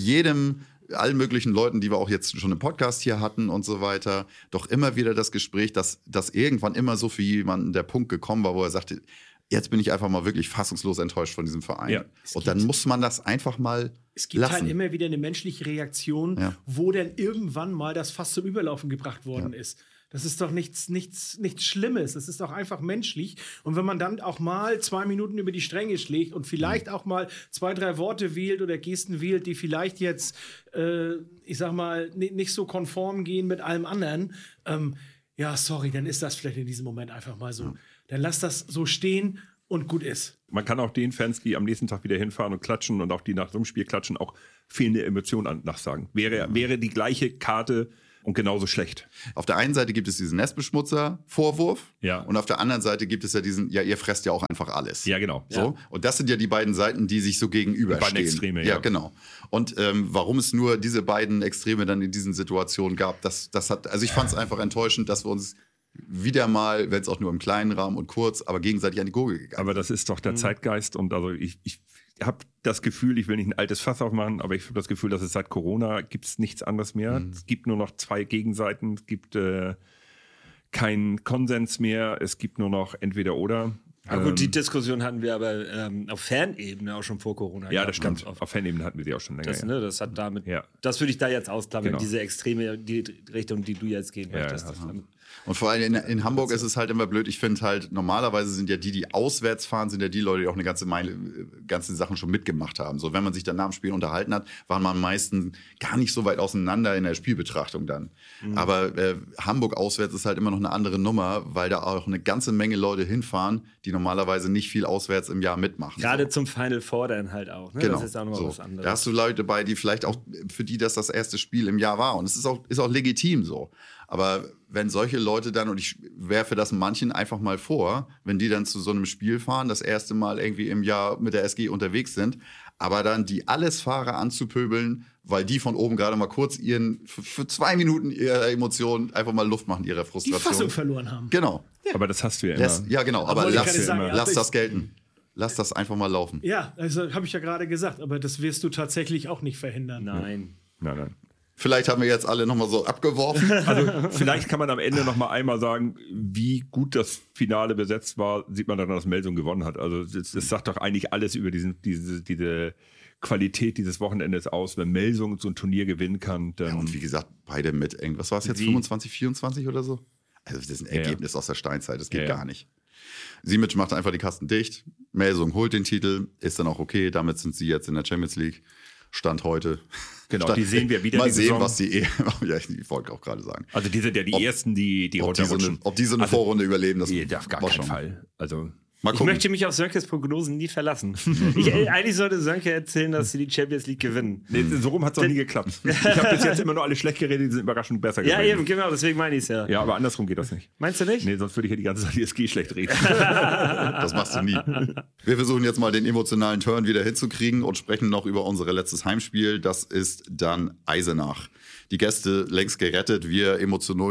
allen möglichen Leuten, die wir auch jetzt schon im Podcast hier hatten und so weiter, doch immer wieder das Gespräch, dass irgendwann immer so für jemanden der Punkt gekommen war, wo er sagte, jetzt bin ich einfach mal wirklich fassungslos enttäuscht von diesem Verein. Ja, und dann muss man das einfach mal Es gibt lassen. halt immer wieder eine menschliche Reaktion, wo dann irgendwann mal das Fass zum Überlaufen gebracht worden ist. Das ist doch nichts Schlimmes. Das ist doch einfach menschlich. Und wenn man dann auch mal 2 Minuten über die Stränge schlägt und vielleicht auch mal 2, 3 Worte wählt oder Gesten wählt, die vielleicht jetzt, ich sag mal, nicht so konform gehen mit allem anderen, sorry, dann ist das vielleicht in diesem Moment einfach mal so. Dann lass das so stehen und gut ist. Man kann auch den Fans, die am nächsten Tag wieder hinfahren und klatschen und auch die nach so einem Spiel klatschen, auch fehlende Emotionen nachsagen. Wäre die gleiche Karte und genauso schlecht. Auf der einen Seite gibt es diesen Nestbeschmutzer-Vorwurf Ja. und auf der anderen Seite gibt es ja diesen, ihr fresst ja auch einfach alles. Ja, genau. So. Ja. Und das sind ja die beiden Seiten, die sich so gegenüberstehen. Die beiden Extreme, ja. Genau. Und warum es nur diese beiden Extreme dann in diesen Situationen gab, also ich fand es einfach enttäuschend, dass wir uns wieder mal, wenn es auch nur im kleinen Rahmen und kurz, aber gegenseitig an die Gurgel gegangen. Aber das ist doch der Zeitgeist und also ich habe das Gefühl, ich will nicht ein altes Fass aufmachen, aber ich habe das Gefühl, dass es seit Corona gibt es nichts anderes mehr. Es gibt nur noch 2 Gegenseiten, es gibt keinen Konsens mehr, es gibt nur noch entweder oder. Ja, gut, die Diskussion hatten wir aber auf Fanebene auch schon vor Corona. Ja, das stimmt. Auf Fanebene hatten wir sie auch schon länger. Das hat damit, das würde ich da jetzt ausklammern, diese extreme die Richtung, die du jetzt gehen möchtest. Und vor allem in Hamburg ist es halt immer blöd. Ich finde halt, normalerweise sind ja die auswärts fahren, sind ja die Leute, die auch eine ganze Sachen schon mitgemacht haben. So, wenn man sich dann nach dem Spiel unterhalten hat, waren man meistens gar nicht so weit auseinander in der Spielbetrachtung dann. Aber Hamburg auswärts ist halt immer noch eine andere Nummer, weil da auch eine ganze Menge Leute hinfahren, die normalerweise nicht viel auswärts im Jahr mitmachen. Gerade zum Final Four dann halt auch. Ne? Genau. Das ist auch nochmal was anderes. Da hast du Leute bei, die vielleicht auch, für die das erste Spiel im Jahr war. Und es ist auch legitim so. Aber wenn solche Leute dann, und ich werfe das manchen einfach mal vor, wenn die dann zu so einem Spiel fahren, das erste Mal irgendwie im Jahr mit der SG unterwegs sind, aber dann die Allesfahrer anzupöbeln, weil die von oben gerade mal kurz für 2 Minuten ihre Emotionen einfach mal Luft machen, ihre Frustration. Die Fassung verloren haben. Genau. Aber das hast du ja immer. Ja, genau. Aber lass das gelten. gelten. Lass das einfach mal laufen. Ja, also habe ich ja gerade gesagt, aber das wirst du tatsächlich auch nicht verhindern. Nein. Vielleicht haben wir jetzt alle nochmal so abgeworfen. Also vielleicht kann man am Ende nochmal einmal sagen, wie gut das Finale besetzt war, sieht man dann, dass Melsung gewonnen hat. Also das sagt doch eigentlich alles über diese Qualität dieses Wochenendes aus. Wenn Melsung so ein Turnier gewinnen kann, dann... Ja, und wie gesagt, beide mit was war es jetzt, 25, 24 oder so? Also das ist ein Ergebnis aus der Steinzeit, das geht gar nicht. Simic macht einfach die Kasten dicht, Melsung holt den Titel, ist dann auch okay, damit sind sie jetzt in der Champions League. Stand heute. Genau, die sehen wir wieder. Mal sehen, was die ich wollte auch gerade sagen. Also die sind ja die Ersten, die runterrutschen. Ob die so eine Vorrunde überleben, das auf gar keinen Fall. Also ich möchte mich auf Sönkes Prognosen nie verlassen. Eigentlich sollte Sönke erzählen, dass sie die Champions League gewinnen. Nee, so rum hat es noch nie geklappt. Ich habe bis jetzt immer nur alle schlecht geredet, die sind überraschend besser geworden. Ja, eben, genau, deswegen meine ich es ja. Ja, aber andersrum geht das nicht. Meinst du nicht? Nee, sonst würde ich ja die ganze Zeit die SG schlecht reden. Das machst du nie. Wir versuchen jetzt mal den emotionalen Turn wieder hinzukriegen und sprechen noch über unser letztes Heimspiel. Das ist dann Eisenach. Die Gäste längst gerettet, wir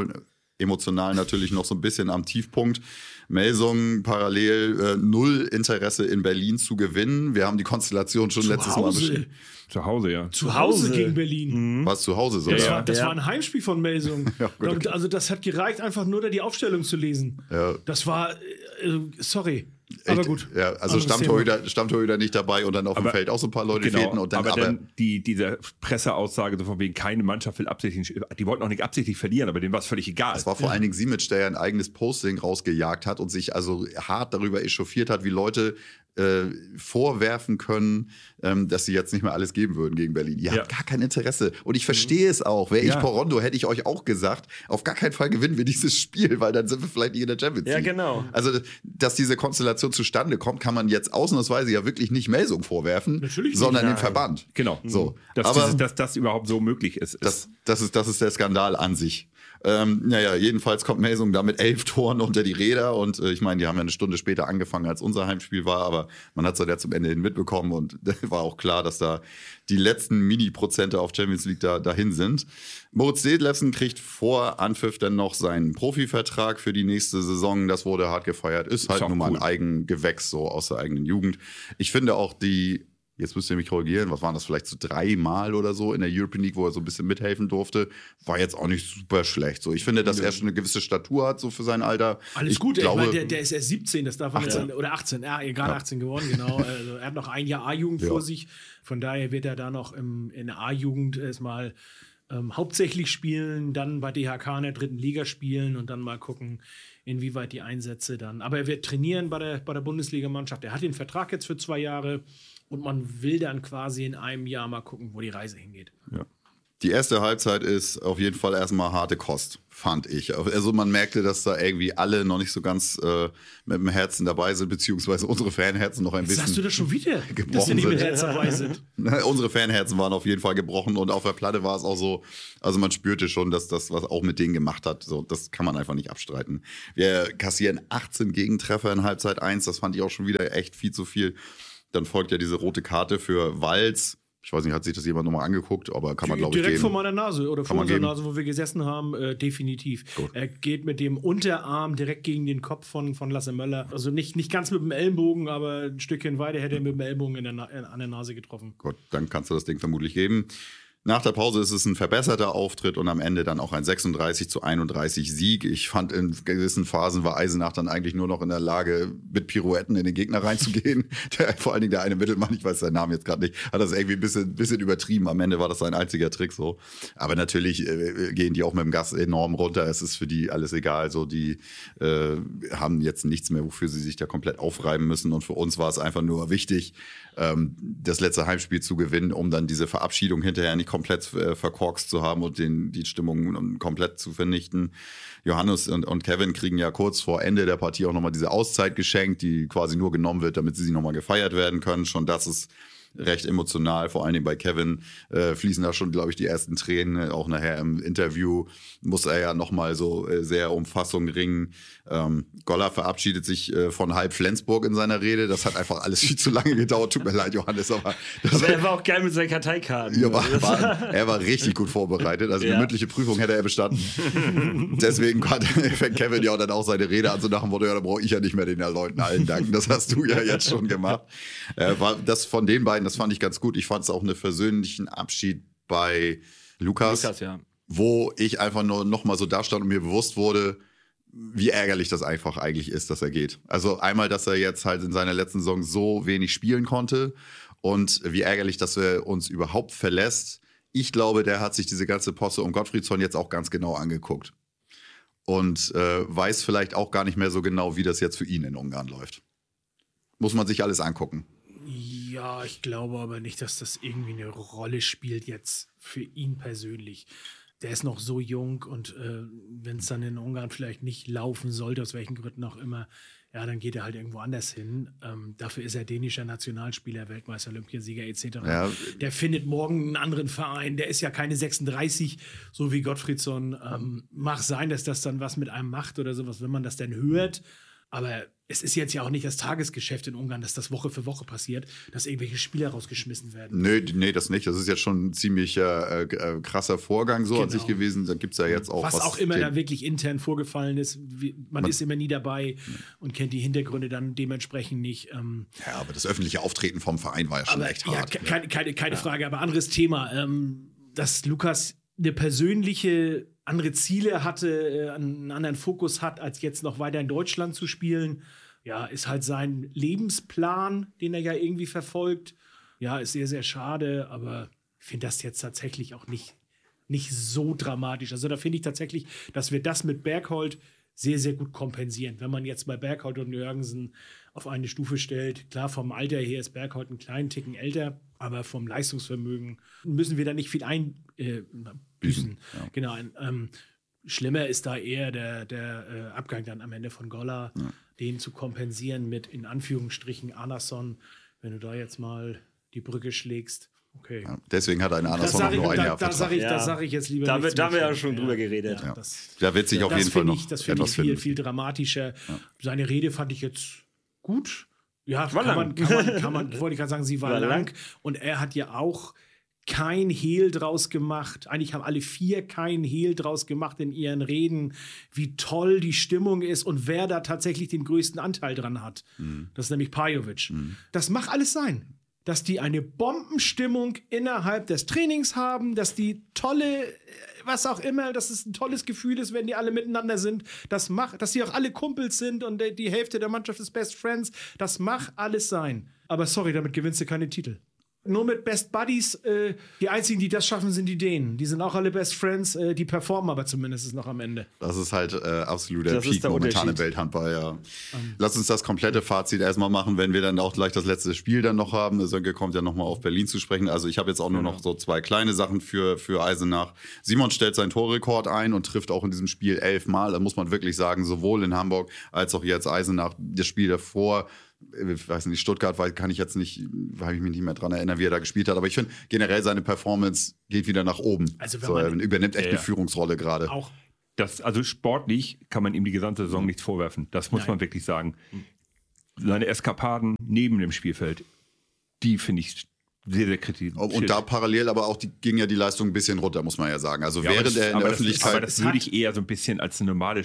emotional natürlich noch so ein bisschen am Tiefpunkt. Melsung parallel 0 Interesse in Berlin zu gewinnen. Wir haben die Konstellation schon letztes Mal beschrieben. Zu Hause, ja. Zu Hause gegen Berlin. War es zu Hause so? Das war ein Heimspiel von Melsung. Ja, gut, okay. Also das hat gereicht, einfach nur da die Aufstellung zu lesen. Ja. Das war, sorry. Aber gut. Ja, also Stammtorhüter nicht dabei und dann auf dem Feld auch so ein paar Leute fehlten. Und dann diese Presseaussage, so von wegen, keine Mannschaft will absichtlich, die wollten auch nicht absichtlich verlieren, aber denen war es völlig egal. Es war vor allen Dingen Simic, der ja ein eigenes Posting rausgejagt hat und sich also hart darüber echauffiert hat, wie Leute vorwerfen können, dass sie jetzt nicht mehr alles geben würden gegen Berlin. Ihr habt gar kein Interesse. Und ich verstehe es auch. Wäre ich Porondo, hätte ich euch auch gesagt, auf gar keinen Fall gewinnen wir dieses Spiel, weil dann sind wir vielleicht nicht in der Champions League. Ja, genau. Also, dass diese Konstellation zustande kommt, kann man jetzt ausnahmsweise ja wirklich nicht Melsung vorwerfen, sondern dem Verband. Genau. So. Dass das überhaupt so möglich ist. Das ist der Skandal an sich. Jedenfalls kommt Melsung da mit 11 Toren unter die Räder und ich meine, die haben ja eine Stunde später angefangen, als unser Heimspiel war, aber man hat es ja zum Ende hin mitbekommen und war auch klar, dass da die letzten Mini-Prozente auf Champions League dahin sind. Moritz Detlefsen kriegt vor Anpfiff dann noch seinen Profivertrag für die nächste Saison, das wurde hart gefeiert, ist halt nun mal ein Eigengewächs so aus der eigenen Jugend. Ich finde auch die jetzt müsst ihr mich korrigieren, was waren das, vielleicht so 3 Mal oder so in der European League, wo er so ein bisschen mithelfen durfte, war jetzt auch nicht super schlecht. So, ich finde, dass er schon eine gewisse Statur hat, so für sein Alter. Alles gut, ich meine, der ist erst 17, das darf man jetzt sagen, oder 18, gerade 18 geworden, genau. Also, er hat noch ein Jahr A-Jugend vor sich, von daher wird er da noch in der A-Jugend erstmal hauptsächlich spielen, dann bei DHK in der 3. Liga spielen und dann mal gucken, inwieweit die Einsätze dann. Aber er wird trainieren bei der Bundesligamannschaft. Er hat den Vertrag jetzt für 2 Jahre und man will dann quasi in einem Jahr mal gucken, wo die Reise hingeht. Ja. Die erste Halbzeit ist auf jeden Fall erstmal harte Kost, fand ich. Also man merkte, dass da irgendwie alle noch nicht so ganz mit dem Herzen dabei sind, beziehungsweise unsere Fanherzen noch ein bisschen. Sagst du das schon wieder, dass die nicht mit Herzen dabei sind? Unsere Fanherzen waren auf jeden Fall gebrochen und auf der Platte war es auch so, also man spürte schon, dass das, was auch mit denen gemacht hat, so, das kann man einfach nicht abstreiten. Wir kassieren 18 Gegentreffer in Halbzeit 1, das fand ich auch schon wieder echt viel zu viel. Dann folgt ja diese rote Karte für Walz. Ich weiß nicht, hat sich das jemand nochmal angeguckt, aber kann man, glaube ich, direkt vor meiner Nase oder vor unserer Nase, wo wir gesessen haben, definitiv. Gut. Er geht mit dem Unterarm direkt gegen den Kopf von Lasse Möller. Also nicht ganz mit dem Ellenbogen, aber ein Stückchen weiter hätte er mit dem Ellenbogen an der Nase getroffen. Gut, dann kannst du das Ding vermutlich geben. Nach der Pause ist es ein verbesserter Auftritt und am Ende dann auch ein 36-31 Sieg. Ich fand, in gewissen Phasen war Eisenach dann eigentlich nur noch in der Lage, mit Pirouetten in den Gegner reinzugehen. Vor allen Dingen der eine Mittelmann, ich weiß seinen Namen jetzt gerade nicht, hat das irgendwie ein bisschen übertrieben. Am Ende war das sein einziger Trick so. Aber natürlich gehen die auch mit dem Gas enorm runter. Es ist für die alles egal. So, die haben jetzt nichts mehr, wofür sie sich da komplett aufreiben müssen. Und für uns war es einfach nur wichtig, das letzte Heimspiel zu gewinnen, um dann diese Verabschiedung hinterher nicht komplett verkorkst zu haben und die Stimmung komplett zu vernichten. Johannes und Kevin kriegen ja kurz vor Ende der Partie auch nochmal diese Auszeit geschenkt, die quasi nur genommen wird, damit sie nochmal gefeiert werden können. Schon das ist recht emotional, vor allen Dingen bei Kevin fließen da schon, glaube ich, die ersten Tränen. Auch nachher im Interview muss er ja nochmal so sehr um Fassung ringen. Goller verabschiedet sich von halb Flensburg in seiner Rede. Das hat einfach alles viel zu lange gedauert. Tut mir leid, Johannes. Aber er war auch geil mit seinen Karteikarten. Ja, er war richtig gut vorbereitet. Also eine mündliche Prüfung hätte er bestanden. Deswegen fängt Kevin ja dann auch seine Rede an, so nach dem Motto, ja, da brauche ich ja nicht mehr den Leuten allen danken. Das hast du ja jetzt schon gemacht. Das von den beiden, das fand ich ganz gut. Ich fand es auch einen versöhnlichen Abschied bei Lukas, ja. Wo ich einfach nur noch mal so da stand und mir bewusst wurde, wie ärgerlich das einfach eigentlich ist, dass er geht. Also einmal, dass er jetzt halt in seiner letzten Saison so wenig spielen konnte und wie ärgerlich, dass er uns überhaupt verlässt. Ich glaube, der hat sich diese ganze Posse um Gottfriedson jetzt auch ganz genau angeguckt und weiß vielleicht auch gar nicht mehr so genau, wie das jetzt für ihn in Ungarn läuft. Muss man sich alles angucken. Ja, ich glaube aber nicht, dass das irgendwie eine Rolle spielt jetzt für ihn persönlich. Der ist noch so jung und wenn es dann in Ungarn vielleicht nicht laufen sollte, aus welchen Gründen auch immer, ja, dann geht er halt irgendwo anders hin. Dafür ist er dänischer Nationalspieler, Weltmeister, Olympiasieger etc. Ja. Der findet morgen einen anderen Verein. Der ist ja keine 36, so wie Gottfriedson. Mag sein, dass das dann was mit einem macht oder sowas, wenn man das dann hört. Aber es ist jetzt ja auch nicht das Tagesgeschäft in Ungarn, dass das Woche für Woche passiert, dass irgendwelche Spieler rausgeschmissen werden. Nee, das nicht. Das ist jetzt schon ein ziemlich krasser Vorgang so an sich gewesen. Da gibt es ja jetzt auch was auch immer da wirklich intern vorgefallen ist. Man ist immer nie dabei und kennt die Hintergründe dann dementsprechend nicht. Ja, aber das öffentliche Auftreten vom Verein war ja schon echt hart. Ja, keine Frage, aber anderes Thema. Dass Lukas eine persönliche andere Ziele hatte, einen anderen Fokus hat, als jetzt noch weiter in Deutschland zu spielen. Ja, ist halt sein Lebensplan, den er ja irgendwie verfolgt. Ja, ist sehr, sehr schade, aber ich finde das jetzt tatsächlich auch nicht so dramatisch. Also da finde ich tatsächlich, dass wir das mit Berghold sehr, sehr gut kompensieren. Wenn man jetzt bei Berghold und Jürgensen auf eine Stufe stellt, klar, vom Alter her ist Berghold einen kleinen Ticken älter, aber vom Leistungsvermögen müssen wir da nicht viel einbüßen. Ja. Genau. Schlimmer ist da eher der Abgang dann am Ende von Goller, den zu kompensieren mit, in Anführungsstrichen, Andersson, wenn du da jetzt mal die Brücke schlägst. Okay. Ja, deswegen hat ein Andersson noch nur ein Jahr Vertrag. Das sage ich jetzt lieber nicht. Da haben wir ja schon drüber geredet. Ja. Da wird sich auf jeden Fall noch das finde ich viel dramatischer. Ja. Seine Rede fand ich jetzt gut. Ja, kann man, wollte ich gerade sagen, sie war lang. Und er hat ja auch kein Hehl draus gemacht. Eigentlich haben alle 4 kein Hehl draus gemacht in ihren Reden, wie toll die Stimmung ist und wer da tatsächlich den größten Anteil dran hat. Das ist nämlich Pajovic. Das mag alles sein. dass die eine Bombenstimmung innerhalb des Trainings haben, dass die tolle, was auch immer, dass es ein tolles Gefühl ist, wenn die alle miteinander sind. Dass die auch alle Kumpels sind und die Hälfte der Mannschaft ist Best Friends. Das mag alles sein. Aber sorry, damit gewinnst du keine Titel. Nur mit Best Buddies, die einzigen, die das schaffen, sind die Dänen. Die sind auch alle Best Friends, die performen aber zumindest noch am Ende. Das ist halt absoluter Peak momentan im Welthandball, ja. Lass uns das komplette Fazit erstmal machen, wenn wir dann auch gleich das letzte Spiel dann noch haben. Sönke kommt ja nochmal auf Berlin zu sprechen. Also ich habe jetzt auch nur noch so 2 kleine Sachen für Eisenach. Simon stellt seinen Torrekord ein und trifft auch in diesem Spiel 11 Mal. Da muss man wirklich sagen, sowohl in Hamburg als auch jetzt Eisenach. Das Spiel davor, ich weiß nicht, Stuttgart, kann ich jetzt nicht, habe ich mich nicht mehr dran erinnern, wie er da gespielt hat. Aber ich finde, generell seine Performance geht wieder nach oben. Also er übernimmt echt eine Führungsrolle gerade. Auch also sportlich kann man ihm die gesamte Saison nichts vorwerfen. Das muss man wirklich sagen. Seine Eskapaden neben dem Spielfeld, die finde ich sehr, sehr kritisch. Und da parallel aber auch ging ja die Leistung ein bisschen runter, muss man ja sagen. Also während er in der Öffentlichkeit... Aber das würde ich eher so ein bisschen als eine normale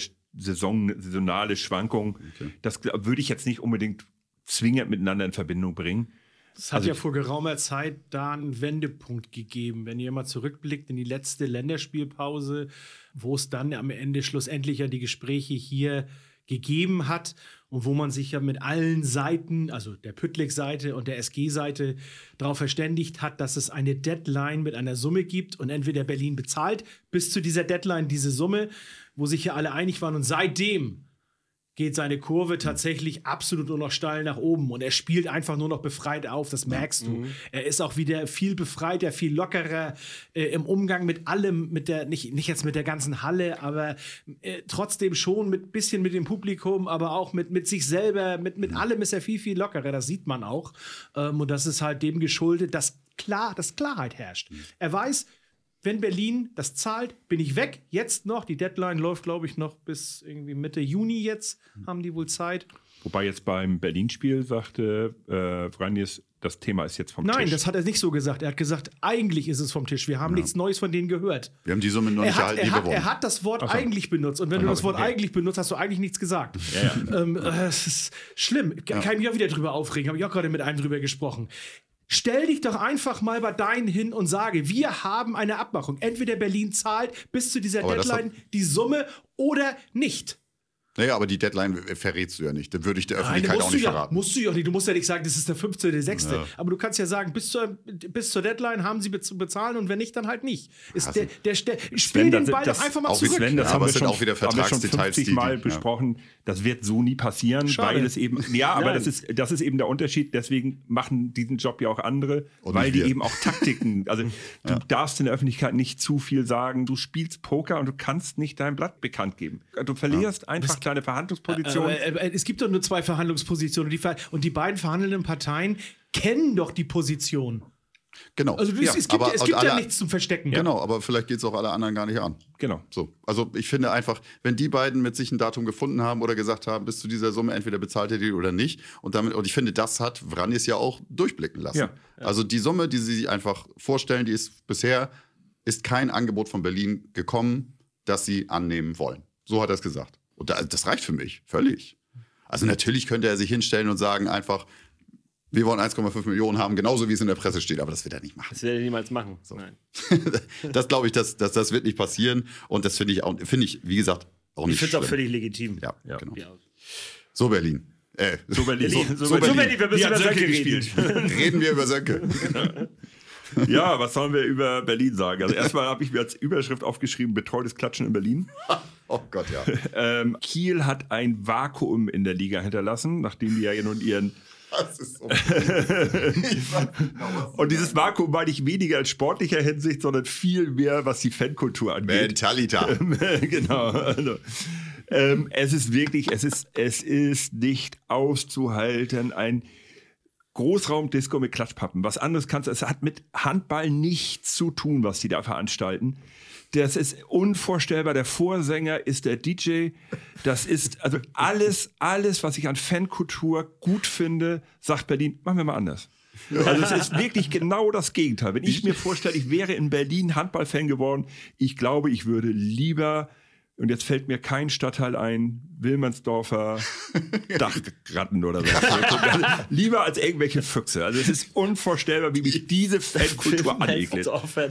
saisonale Schwankung, das würde ich jetzt nicht unbedingt zwingend miteinander in Verbindung bringen. Es hat ja vor geraumer Zeit da einen Wendepunkt gegeben. Wenn ihr mal zurückblickt in die letzte Länderspielpause, wo es dann am Ende schlussendlich ja die Gespräche hier gegeben hat und wo man sich ja mit allen Seiten, also der Püttlik-Seite und der SG-Seite, darauf verständigt hat, dass es eine Deadline mit einer Summe gibt und entweder Berlin bezahlt bis zu dieser Deadline diese Summe, wo sich ja alle einig waren, und seitdem geht seine Kurve tatsächlich absolut nur noch steil nach oben und er spielt einfach nur noch befreit auf, das merkst du. Er ist auch wieder viel befreiter, viel lockerer im Umgang mit allem, nicht jetzt mit der ganzen Halle, aber trotzdem schon mit bisschen mit dem Publikum, aber auch mit sich selber, mit allem ist er viel, viel lockerer, das sieht man auch. Und das ist halt dem geschuldet, dass Klarheit herrscht. Er weiß, wenn Berlin das zahlt, bin ich weg. Jetzt noch, die Deadline läuft, glaube ich, noch bis irgendwie Mitte Juni jetzt, haben die wohl Zeit. Wobei jetzt beim Berlin-Spiel sagte Vranjes, das Thema ist jetzt vom Tisch. Nein, das hat er nicht so gesagt. Er hat gesagt, eigentlich ist es vom Tisch. Wir haben nichts Neues von denen gehört. Wir haben die Summe noch nicht erhalten, er hat das Wort eigentlich benutzt. Und wenn du das Wort eigentlich benutzt, hast du eigentlich nichts gesagt. Es ist schlimm. Kann ich mich auch wieder drüber aufregen. Habe ich auch gerade mit einem drüber gesprochen. Stell dich doch einfach mal bei deinen hin und sage, wir haben eine Abmachung. Entweder Berlin zahlt bis zu dieser Deadline die Summe oder nicht. Naja, aber die Deadline verrätst du ja nicht. Dann würde ich der Öffentlichkeit auch nicht verraten. Musst du ja nicht. Du musst ja nicht sagen, das ist der 15.06. Ja. Aber du kannst ja sagen, bis zur Deadline haben sie zu bezahlen und wenn nicht, dann halt nicht. Spiel den Ball doch einfach mal zurück. Sven, das haben wir schon auch wieder Vertragsdetails 50 Mal besprochen. Das wird so nie passieren, Schade. Weil es eben, aber das ist eben der Unterschied. Deswegen machen diesen Job ja auch andere, weil die eben auch Taktiken, also du darfst in der Öffentlichkeit nicht zu viel sagen. Du spielst Poker und du kannst nicht dein Blatt bekannt geben. Du verlierst einfach kleine Verhandlungspositionen. Es gibt doch nur 2 Verhandlungspositionen und die beiden verhandelnden Parteien kennen doch die Position. Genau. Also es gibt ja nichts zum Verstecken. Genau, aber vielleicht geht es auch alle anderen gar nicht an. Genau. So. Also ich finde einfach, wenn die beiden mit sich ein Datum gefunden haben oder gesagt haben, bis zu dieser Summe entweder bezahlt ihr die oder nicht, und ich finde, das hat Vranjes ja auch durchblicken lassen. Ja. Also die Summe, die sie sich einfach vorstellen, die ist bisher kein Angebot von Berlin gekommen, das sie annehmen wollen. So hat er es gesagt. Und das reicht für mich, völlig. Also natürlich könnte er sich hinstellen und sagen einfach, wir wollen 1,5 Millionen haben, genauso wie es in der Presse steht, aber das wird er nicht machen. Das wird er niemals machen. So. Nein. Das glaube ich, das wird nicht passieren und das finde ich, wie gesagt, auch nicht schlimm. Ich finde es auch völlig legitim. Ja, genau. Ja. So Berlin. So Berlin, wir müssen über Sönke gespielt. Reden wir über Sönke. Ja, was sollen wir über Berlin sagen? Also erstmal habe ich mir als Überschrift aufgeschrieben, betreutes Klatschen in Berlin. Oh Gott, ja. Kiel hat ein Vakuum in der Liga hinterlassen, nachdem die ja nun ihren... Das ist so. Und dieses Vakuum meine ich weniger in sportlicher Hinsicht, sondern viel mehr, was die Fankultur angeht. Mentalita. Genau. Also, es ist wirklich, es ist nicht auszuhalten, ein Großraumdisco mit Klatschpappen. Was anderes kannst du, es hat mit Handball nichts zu tun, was die da veranstalten. Das ist unvorstellbar. Der Vorsänger ist der DJ. Das ist also alles, was ich an Fankultur gut finde, sagt Berlin, machen wir mal anders. Also es ist wirklich genau das Gegenteil. Wenn ich mir vorstelle, ich wäre in Berlin Handballfan geworden, ich glaube, ich würde lieber Und jetzt fällt mir kein Stadtteil ein, Wilmersdorfer Dachratten oder so. Lieber als irgendwelche Füchse. Also es ist unvorstellbar, wie mich diese Fankultur anekelt.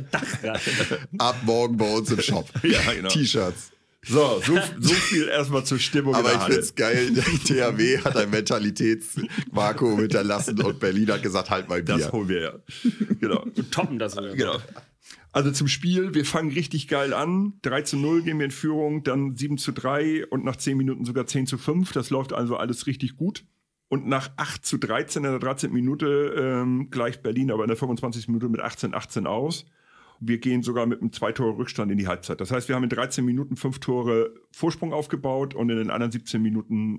Ab morgen bei uns im Shop. Ja, genau. T-Shirts. So viel erstmal zur Stimmung. Aber ich finde es geil, der THW hat ein Mentalitätsvakuum hinterlassen und Berlin hat gesagt, halt mal Bier. Das holen wir ja. Genau. Und toppen das. Genau. Also zum Spiel, wir fangen richtig geil an. 3:0 gehen wir in Führung, dann 7:3 und nach 10 Minuten sogar 10:5. Das läuft also alles richtig gut. Und nach 8:13 in der 13. Minute gleicht Berlin aber in der 25. Minute mit 18:18 aus. Wir gehen sogar mit einem 2-Tore-Rückstand in die Halbzeit. Das heißt, wir haben in 13 Minuten 5 Tore Vorsprung aufgebaut und in den anderen 17 Minuten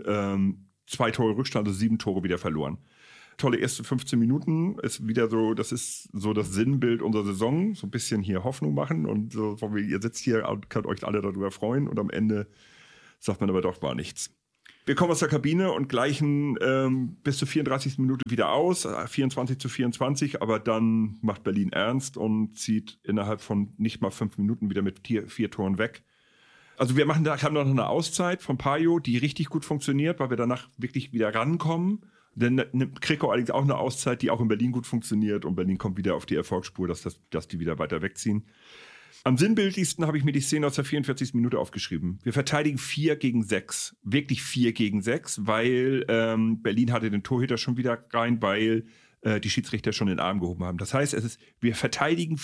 2 Tore Rückstand, also 7 Tore wieder verloren. Tolle erste 15 Minuten, ist wieder so, das ist so das Sinnbild unserer Saison, so ein bisschen hier Hoffnung machen und so, ihr sitzt hier und könnt euch alle darüber freuen und am Ende sagt man aber doch, war nichts. Wir kommen aus der Kabine und gleichen bis zur 34. Minute wieder aus, 24:24, aber dann macht Berlin ernst und zieht innerhalb von nicht mal 5 Minuten wieder mit 4 Toren weg. Also wir haben noch eine Auszeit von Pajo, die richtig gut funktioniert, weil wir danach wirklich wieder rankommen. Dann nimmt Krikow allerdings auch eine Auszeit, die auch in Berlin gut funktioniert und Berlin kommt wieder auf die Erfolgsspur, dass die wieder weiter wegziehen. Am sinnbildlichsten habe ich mir die Szene aus der 44. Minute aufgeschrieben. Wir verteidigen 4-6. Wirklich 4-6, weil Berlin hatte den Torhüter schon wieder rein, weil die Schiedsrichter schon den Arm gehoben haben. Das heißt, wir verteidigen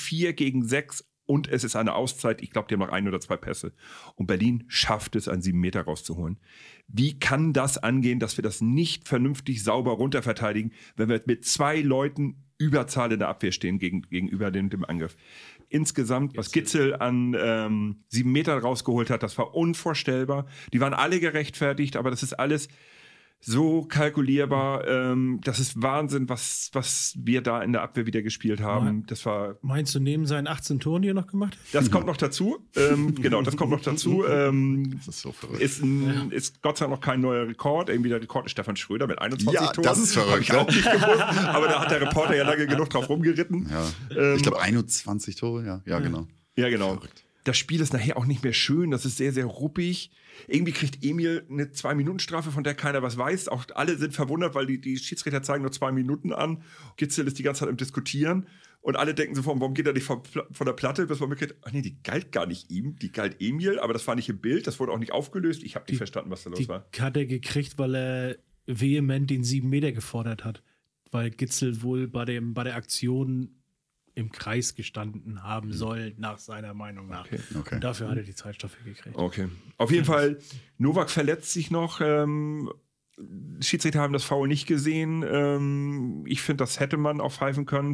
4-6 und es ist eine Auszeit. Ich glaube, die haben noch 1 oder 2 Pässe. Und Berlin schafft es, einen 7 Meter rauszuholen. Wie kann das angehen, dass wir das nicht vernünftig sauber runterverteidigen, wenn wir mit 2 Leuten Überzahl in der Abwehr stehen gegenüber dem Angriff? Insgesamt, was Gitzel an 7 Meter rausgeholt hat, das war unvorstellbar. Die waren alle gerechtfertigt, aber das ist alles so kalkulierbar. Das ist Wahnsinn, was wir da in der Abwehr wieder gespielt haben. Das war. Meinst du, neben seinen 18 Toren, die er noch gemacht hat? Das kommt noch dazu. Genau, das kommt noch dazu. Das ist so verrückt. Ist Gott sei Dank noch kein neuer Rekord. Irgendwie der Rekord ist Stefan Schröder mit 21 Toren. Das ist verrückt. Hab ich auch nicht gewusst. Aber da hat der Reporter ja lange genug drauf rumgeritten. Ja. Ich glaube 21 Tore, ja, genau. Ja, genau. Verrückt. Das Spiel ist nachher auch nicht mehr schön, das ist sehr, sehr ruppig. Irgendwie kriegt Emil eine 2-Minuten-Strafe, von der keiner was weiß. Auch alle sind verwundert, weil die Schiedsrichter zeigen nur 2 Minuten an. Gitzel ist die ganze Zeit im Diskutieren und alle denken sofort, warum geht er nicht von der Platte, bis man mitkriegt, ach nee, die galt gar nicht ihm, die galt Emil, aber das war nicht im Bild, das wurde auch nicht aufgelöst. Ich habe nicht verstanden, was da los war. Die hat er gekriegt, weil er vehement den 7 Meter gefordert hat, weil Gitzel wohl bei der Aktion im Kreis gestanden haben soll, nach seiner Meinung nach. Okay. Und dafür hat er die Zeitstrafe gekriegt. Okay. Auf jeden Fall, Novak verletzt sich noch. Schiedsrichter haben das Foul nicht gesehen. Ich finde, das hätte man auch pfeifen können.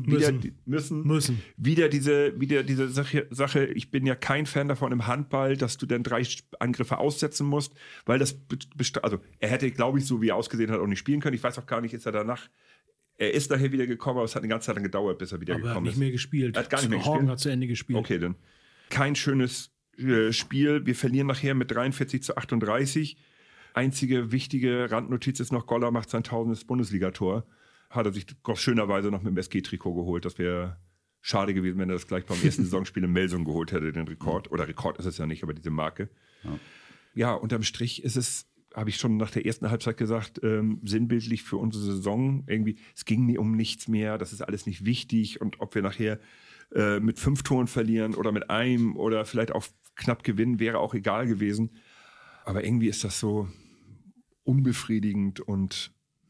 Müssen. Wieder diese Sache, ich bin ja kein Fan davon im Handball, dass du dann 3 Angriffe aussetzen musst, weil das, also er hätte, glaube ich, so wie er ausgesehen hat, auch nicht spielen können. Ich weiß auch gar nicht, ist er danach. Er ist nachher wieder gekommen, aber es hat eine ganze Zeit lang gedauert, bis er wieder gekommen ist. Er hat nicht mehr gespielt. Er hat gar nicht mehr gespielt. gespielt. Hat zu Ende gespielt. Okay, dann. Kein schönes Spiel. Wir verlieren nachher mit 43:38. Einzige wichtige Randnotiz ist noch, Goller macht sein 1000. Bundesligator. Hat er sich schönerweise noch mit dem SG-Trikot geholt. Das wäre schade gewesen, wenn er das gleich beim ersten Saisonspiel in Melsung geholt hätte, den Rekord. Oder Rekord ist es ja nicht, aber diese Marke. Ja, unterm Strich ist es, habe ich schon nach der ersten Halbzeit gesagt, sinnbildlich für unsere Saison. Irgendwie, es ging nie um nichts mehr, das ist alles nicht wichtig. Und ob wir nachher mit 5 Toren verlieren oder mit einem oder vielleicht auch knapp gewinnen, wäre auch egal gewesen. Aber irgendwie ist das so unbefriedigend und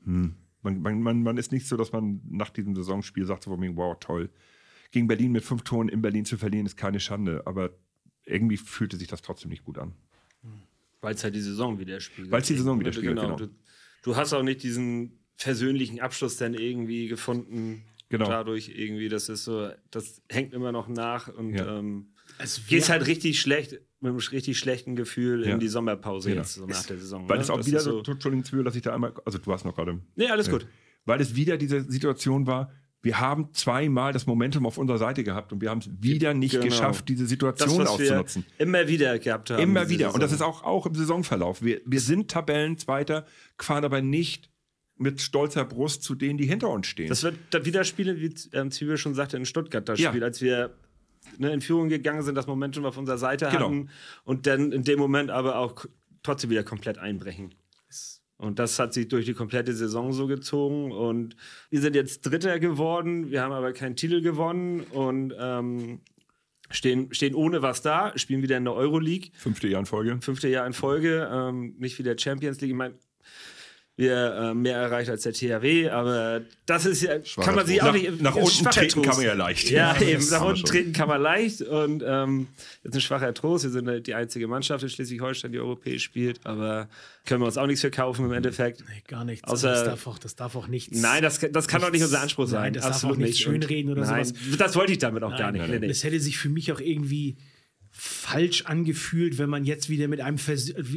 man ist nicht so, dass man nach diesem Saisonspiel sagt, so von mir, wow, toll. Gegen Berlin mit 5 Toren in Berlin zu verlieren, ist keine Schande. Aber irgendwie fühlte sich das trotzdem nicht gut an. Weil es halt die Saison widerspiegelt. Weil es die Saison widerspiegelt, genau. Du hast auch nicht diesen versöhnlichen Abschluss dann irgendwie gefunden. Genau. Dadurch irgendwie, das ist so, das hängt immer noch nach und Es gehst halt richtig schlecht, mit einem richtig schlechten Gefühl in die Sommerpause Genau. jetzt, so nach der Saison. Weil ne? es auch das wieder ist so, Entschuldigung, dass ich da einmal, also du hast noch gerade. Nee, alles gut. Weil es wieder diese Situation war, wir haben 2-mal das Momentum auf unserer Seite gehabt und wir haben es wieder nicht geschafft, diese Situation das, was auszunutzen. Wir immer wieder gehabt haben. Immer wieder. Und das ist auch im Saisonverlauf. Wir sind Tabellenzweiter, fahren aber nicht mit stolzer Brust zu denen, die hinter uns stehen. Das wird wieder Spiele, wie Zwiebel schon sagte, in Stuttgart das Spiel, als wir in Führung gegangen sind, das Momentum auf unserer Seite hatten und dann in dem Moment aber auch trotzdem wieder komplett einbrechen. Und das hat sich durch die komplette Saison so gezogen und wir sind jetzt Dritter geworden, wir haben aber keinen Titel gewonnen und stehen ohne was da, spielen wieder in der Euroleague. 5. Jahr in Folge. Nicht wie der Champions League. Ich meine, wir mehr erreicht als der THW, aber das ist ja, kann man sich auch nicht... Nach unten treten kann man ja leicht. Ja, eben, nach unten treten kann man leicht und das ist ein schwacher Trost. Wir sind halt die einzige Mannschaft in Schleswig-Holstein, die europäisch spielt, aber können wir uns auch nichts verkaufen im Endeffekt. Nee, gar nichts. Außer, das darf auch nichts... Nein, das kann doch nicht unser Anspruch sein. Nein, das Absolut darf auch nicht schönreden oder sowas. Das wollte ich damit auch gar nicht. Das hätte sich für mich auch irgendwie falsch angefühlt, wenn man jetzt wieder mit einem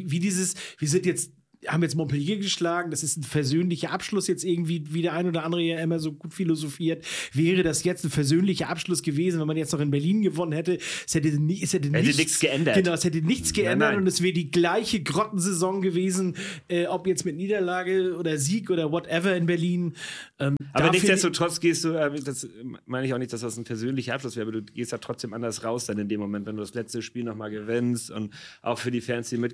haben jetzt Montpellier geschlagen, das ist ein versöhnlicher Abschluss jetzt irgendwie, wie der ein oder andere ja immer so gut philosophiert. Wäre das jetzt ein versöhnlicher Abschluss gewesen, wenn man jetzt noch in Berlin gewonnen hätte? Es hätte nichts geändert. Genau, es hätte nichts geändert und es wäre die gleiche Grottensaison gewesen, ob jetzt mit Niederlage oder Sieg oder whatever in Berlin. Aber nichtsdestotrotz gehst du, das meine ich auch nicht, dass das ein persönlicher Abschluss wäre, aber du gehst ja trotzdem anders raus dann in dem Moment, wenn du das letzte Spiel nochmal gewinnst und auch für die Fans, die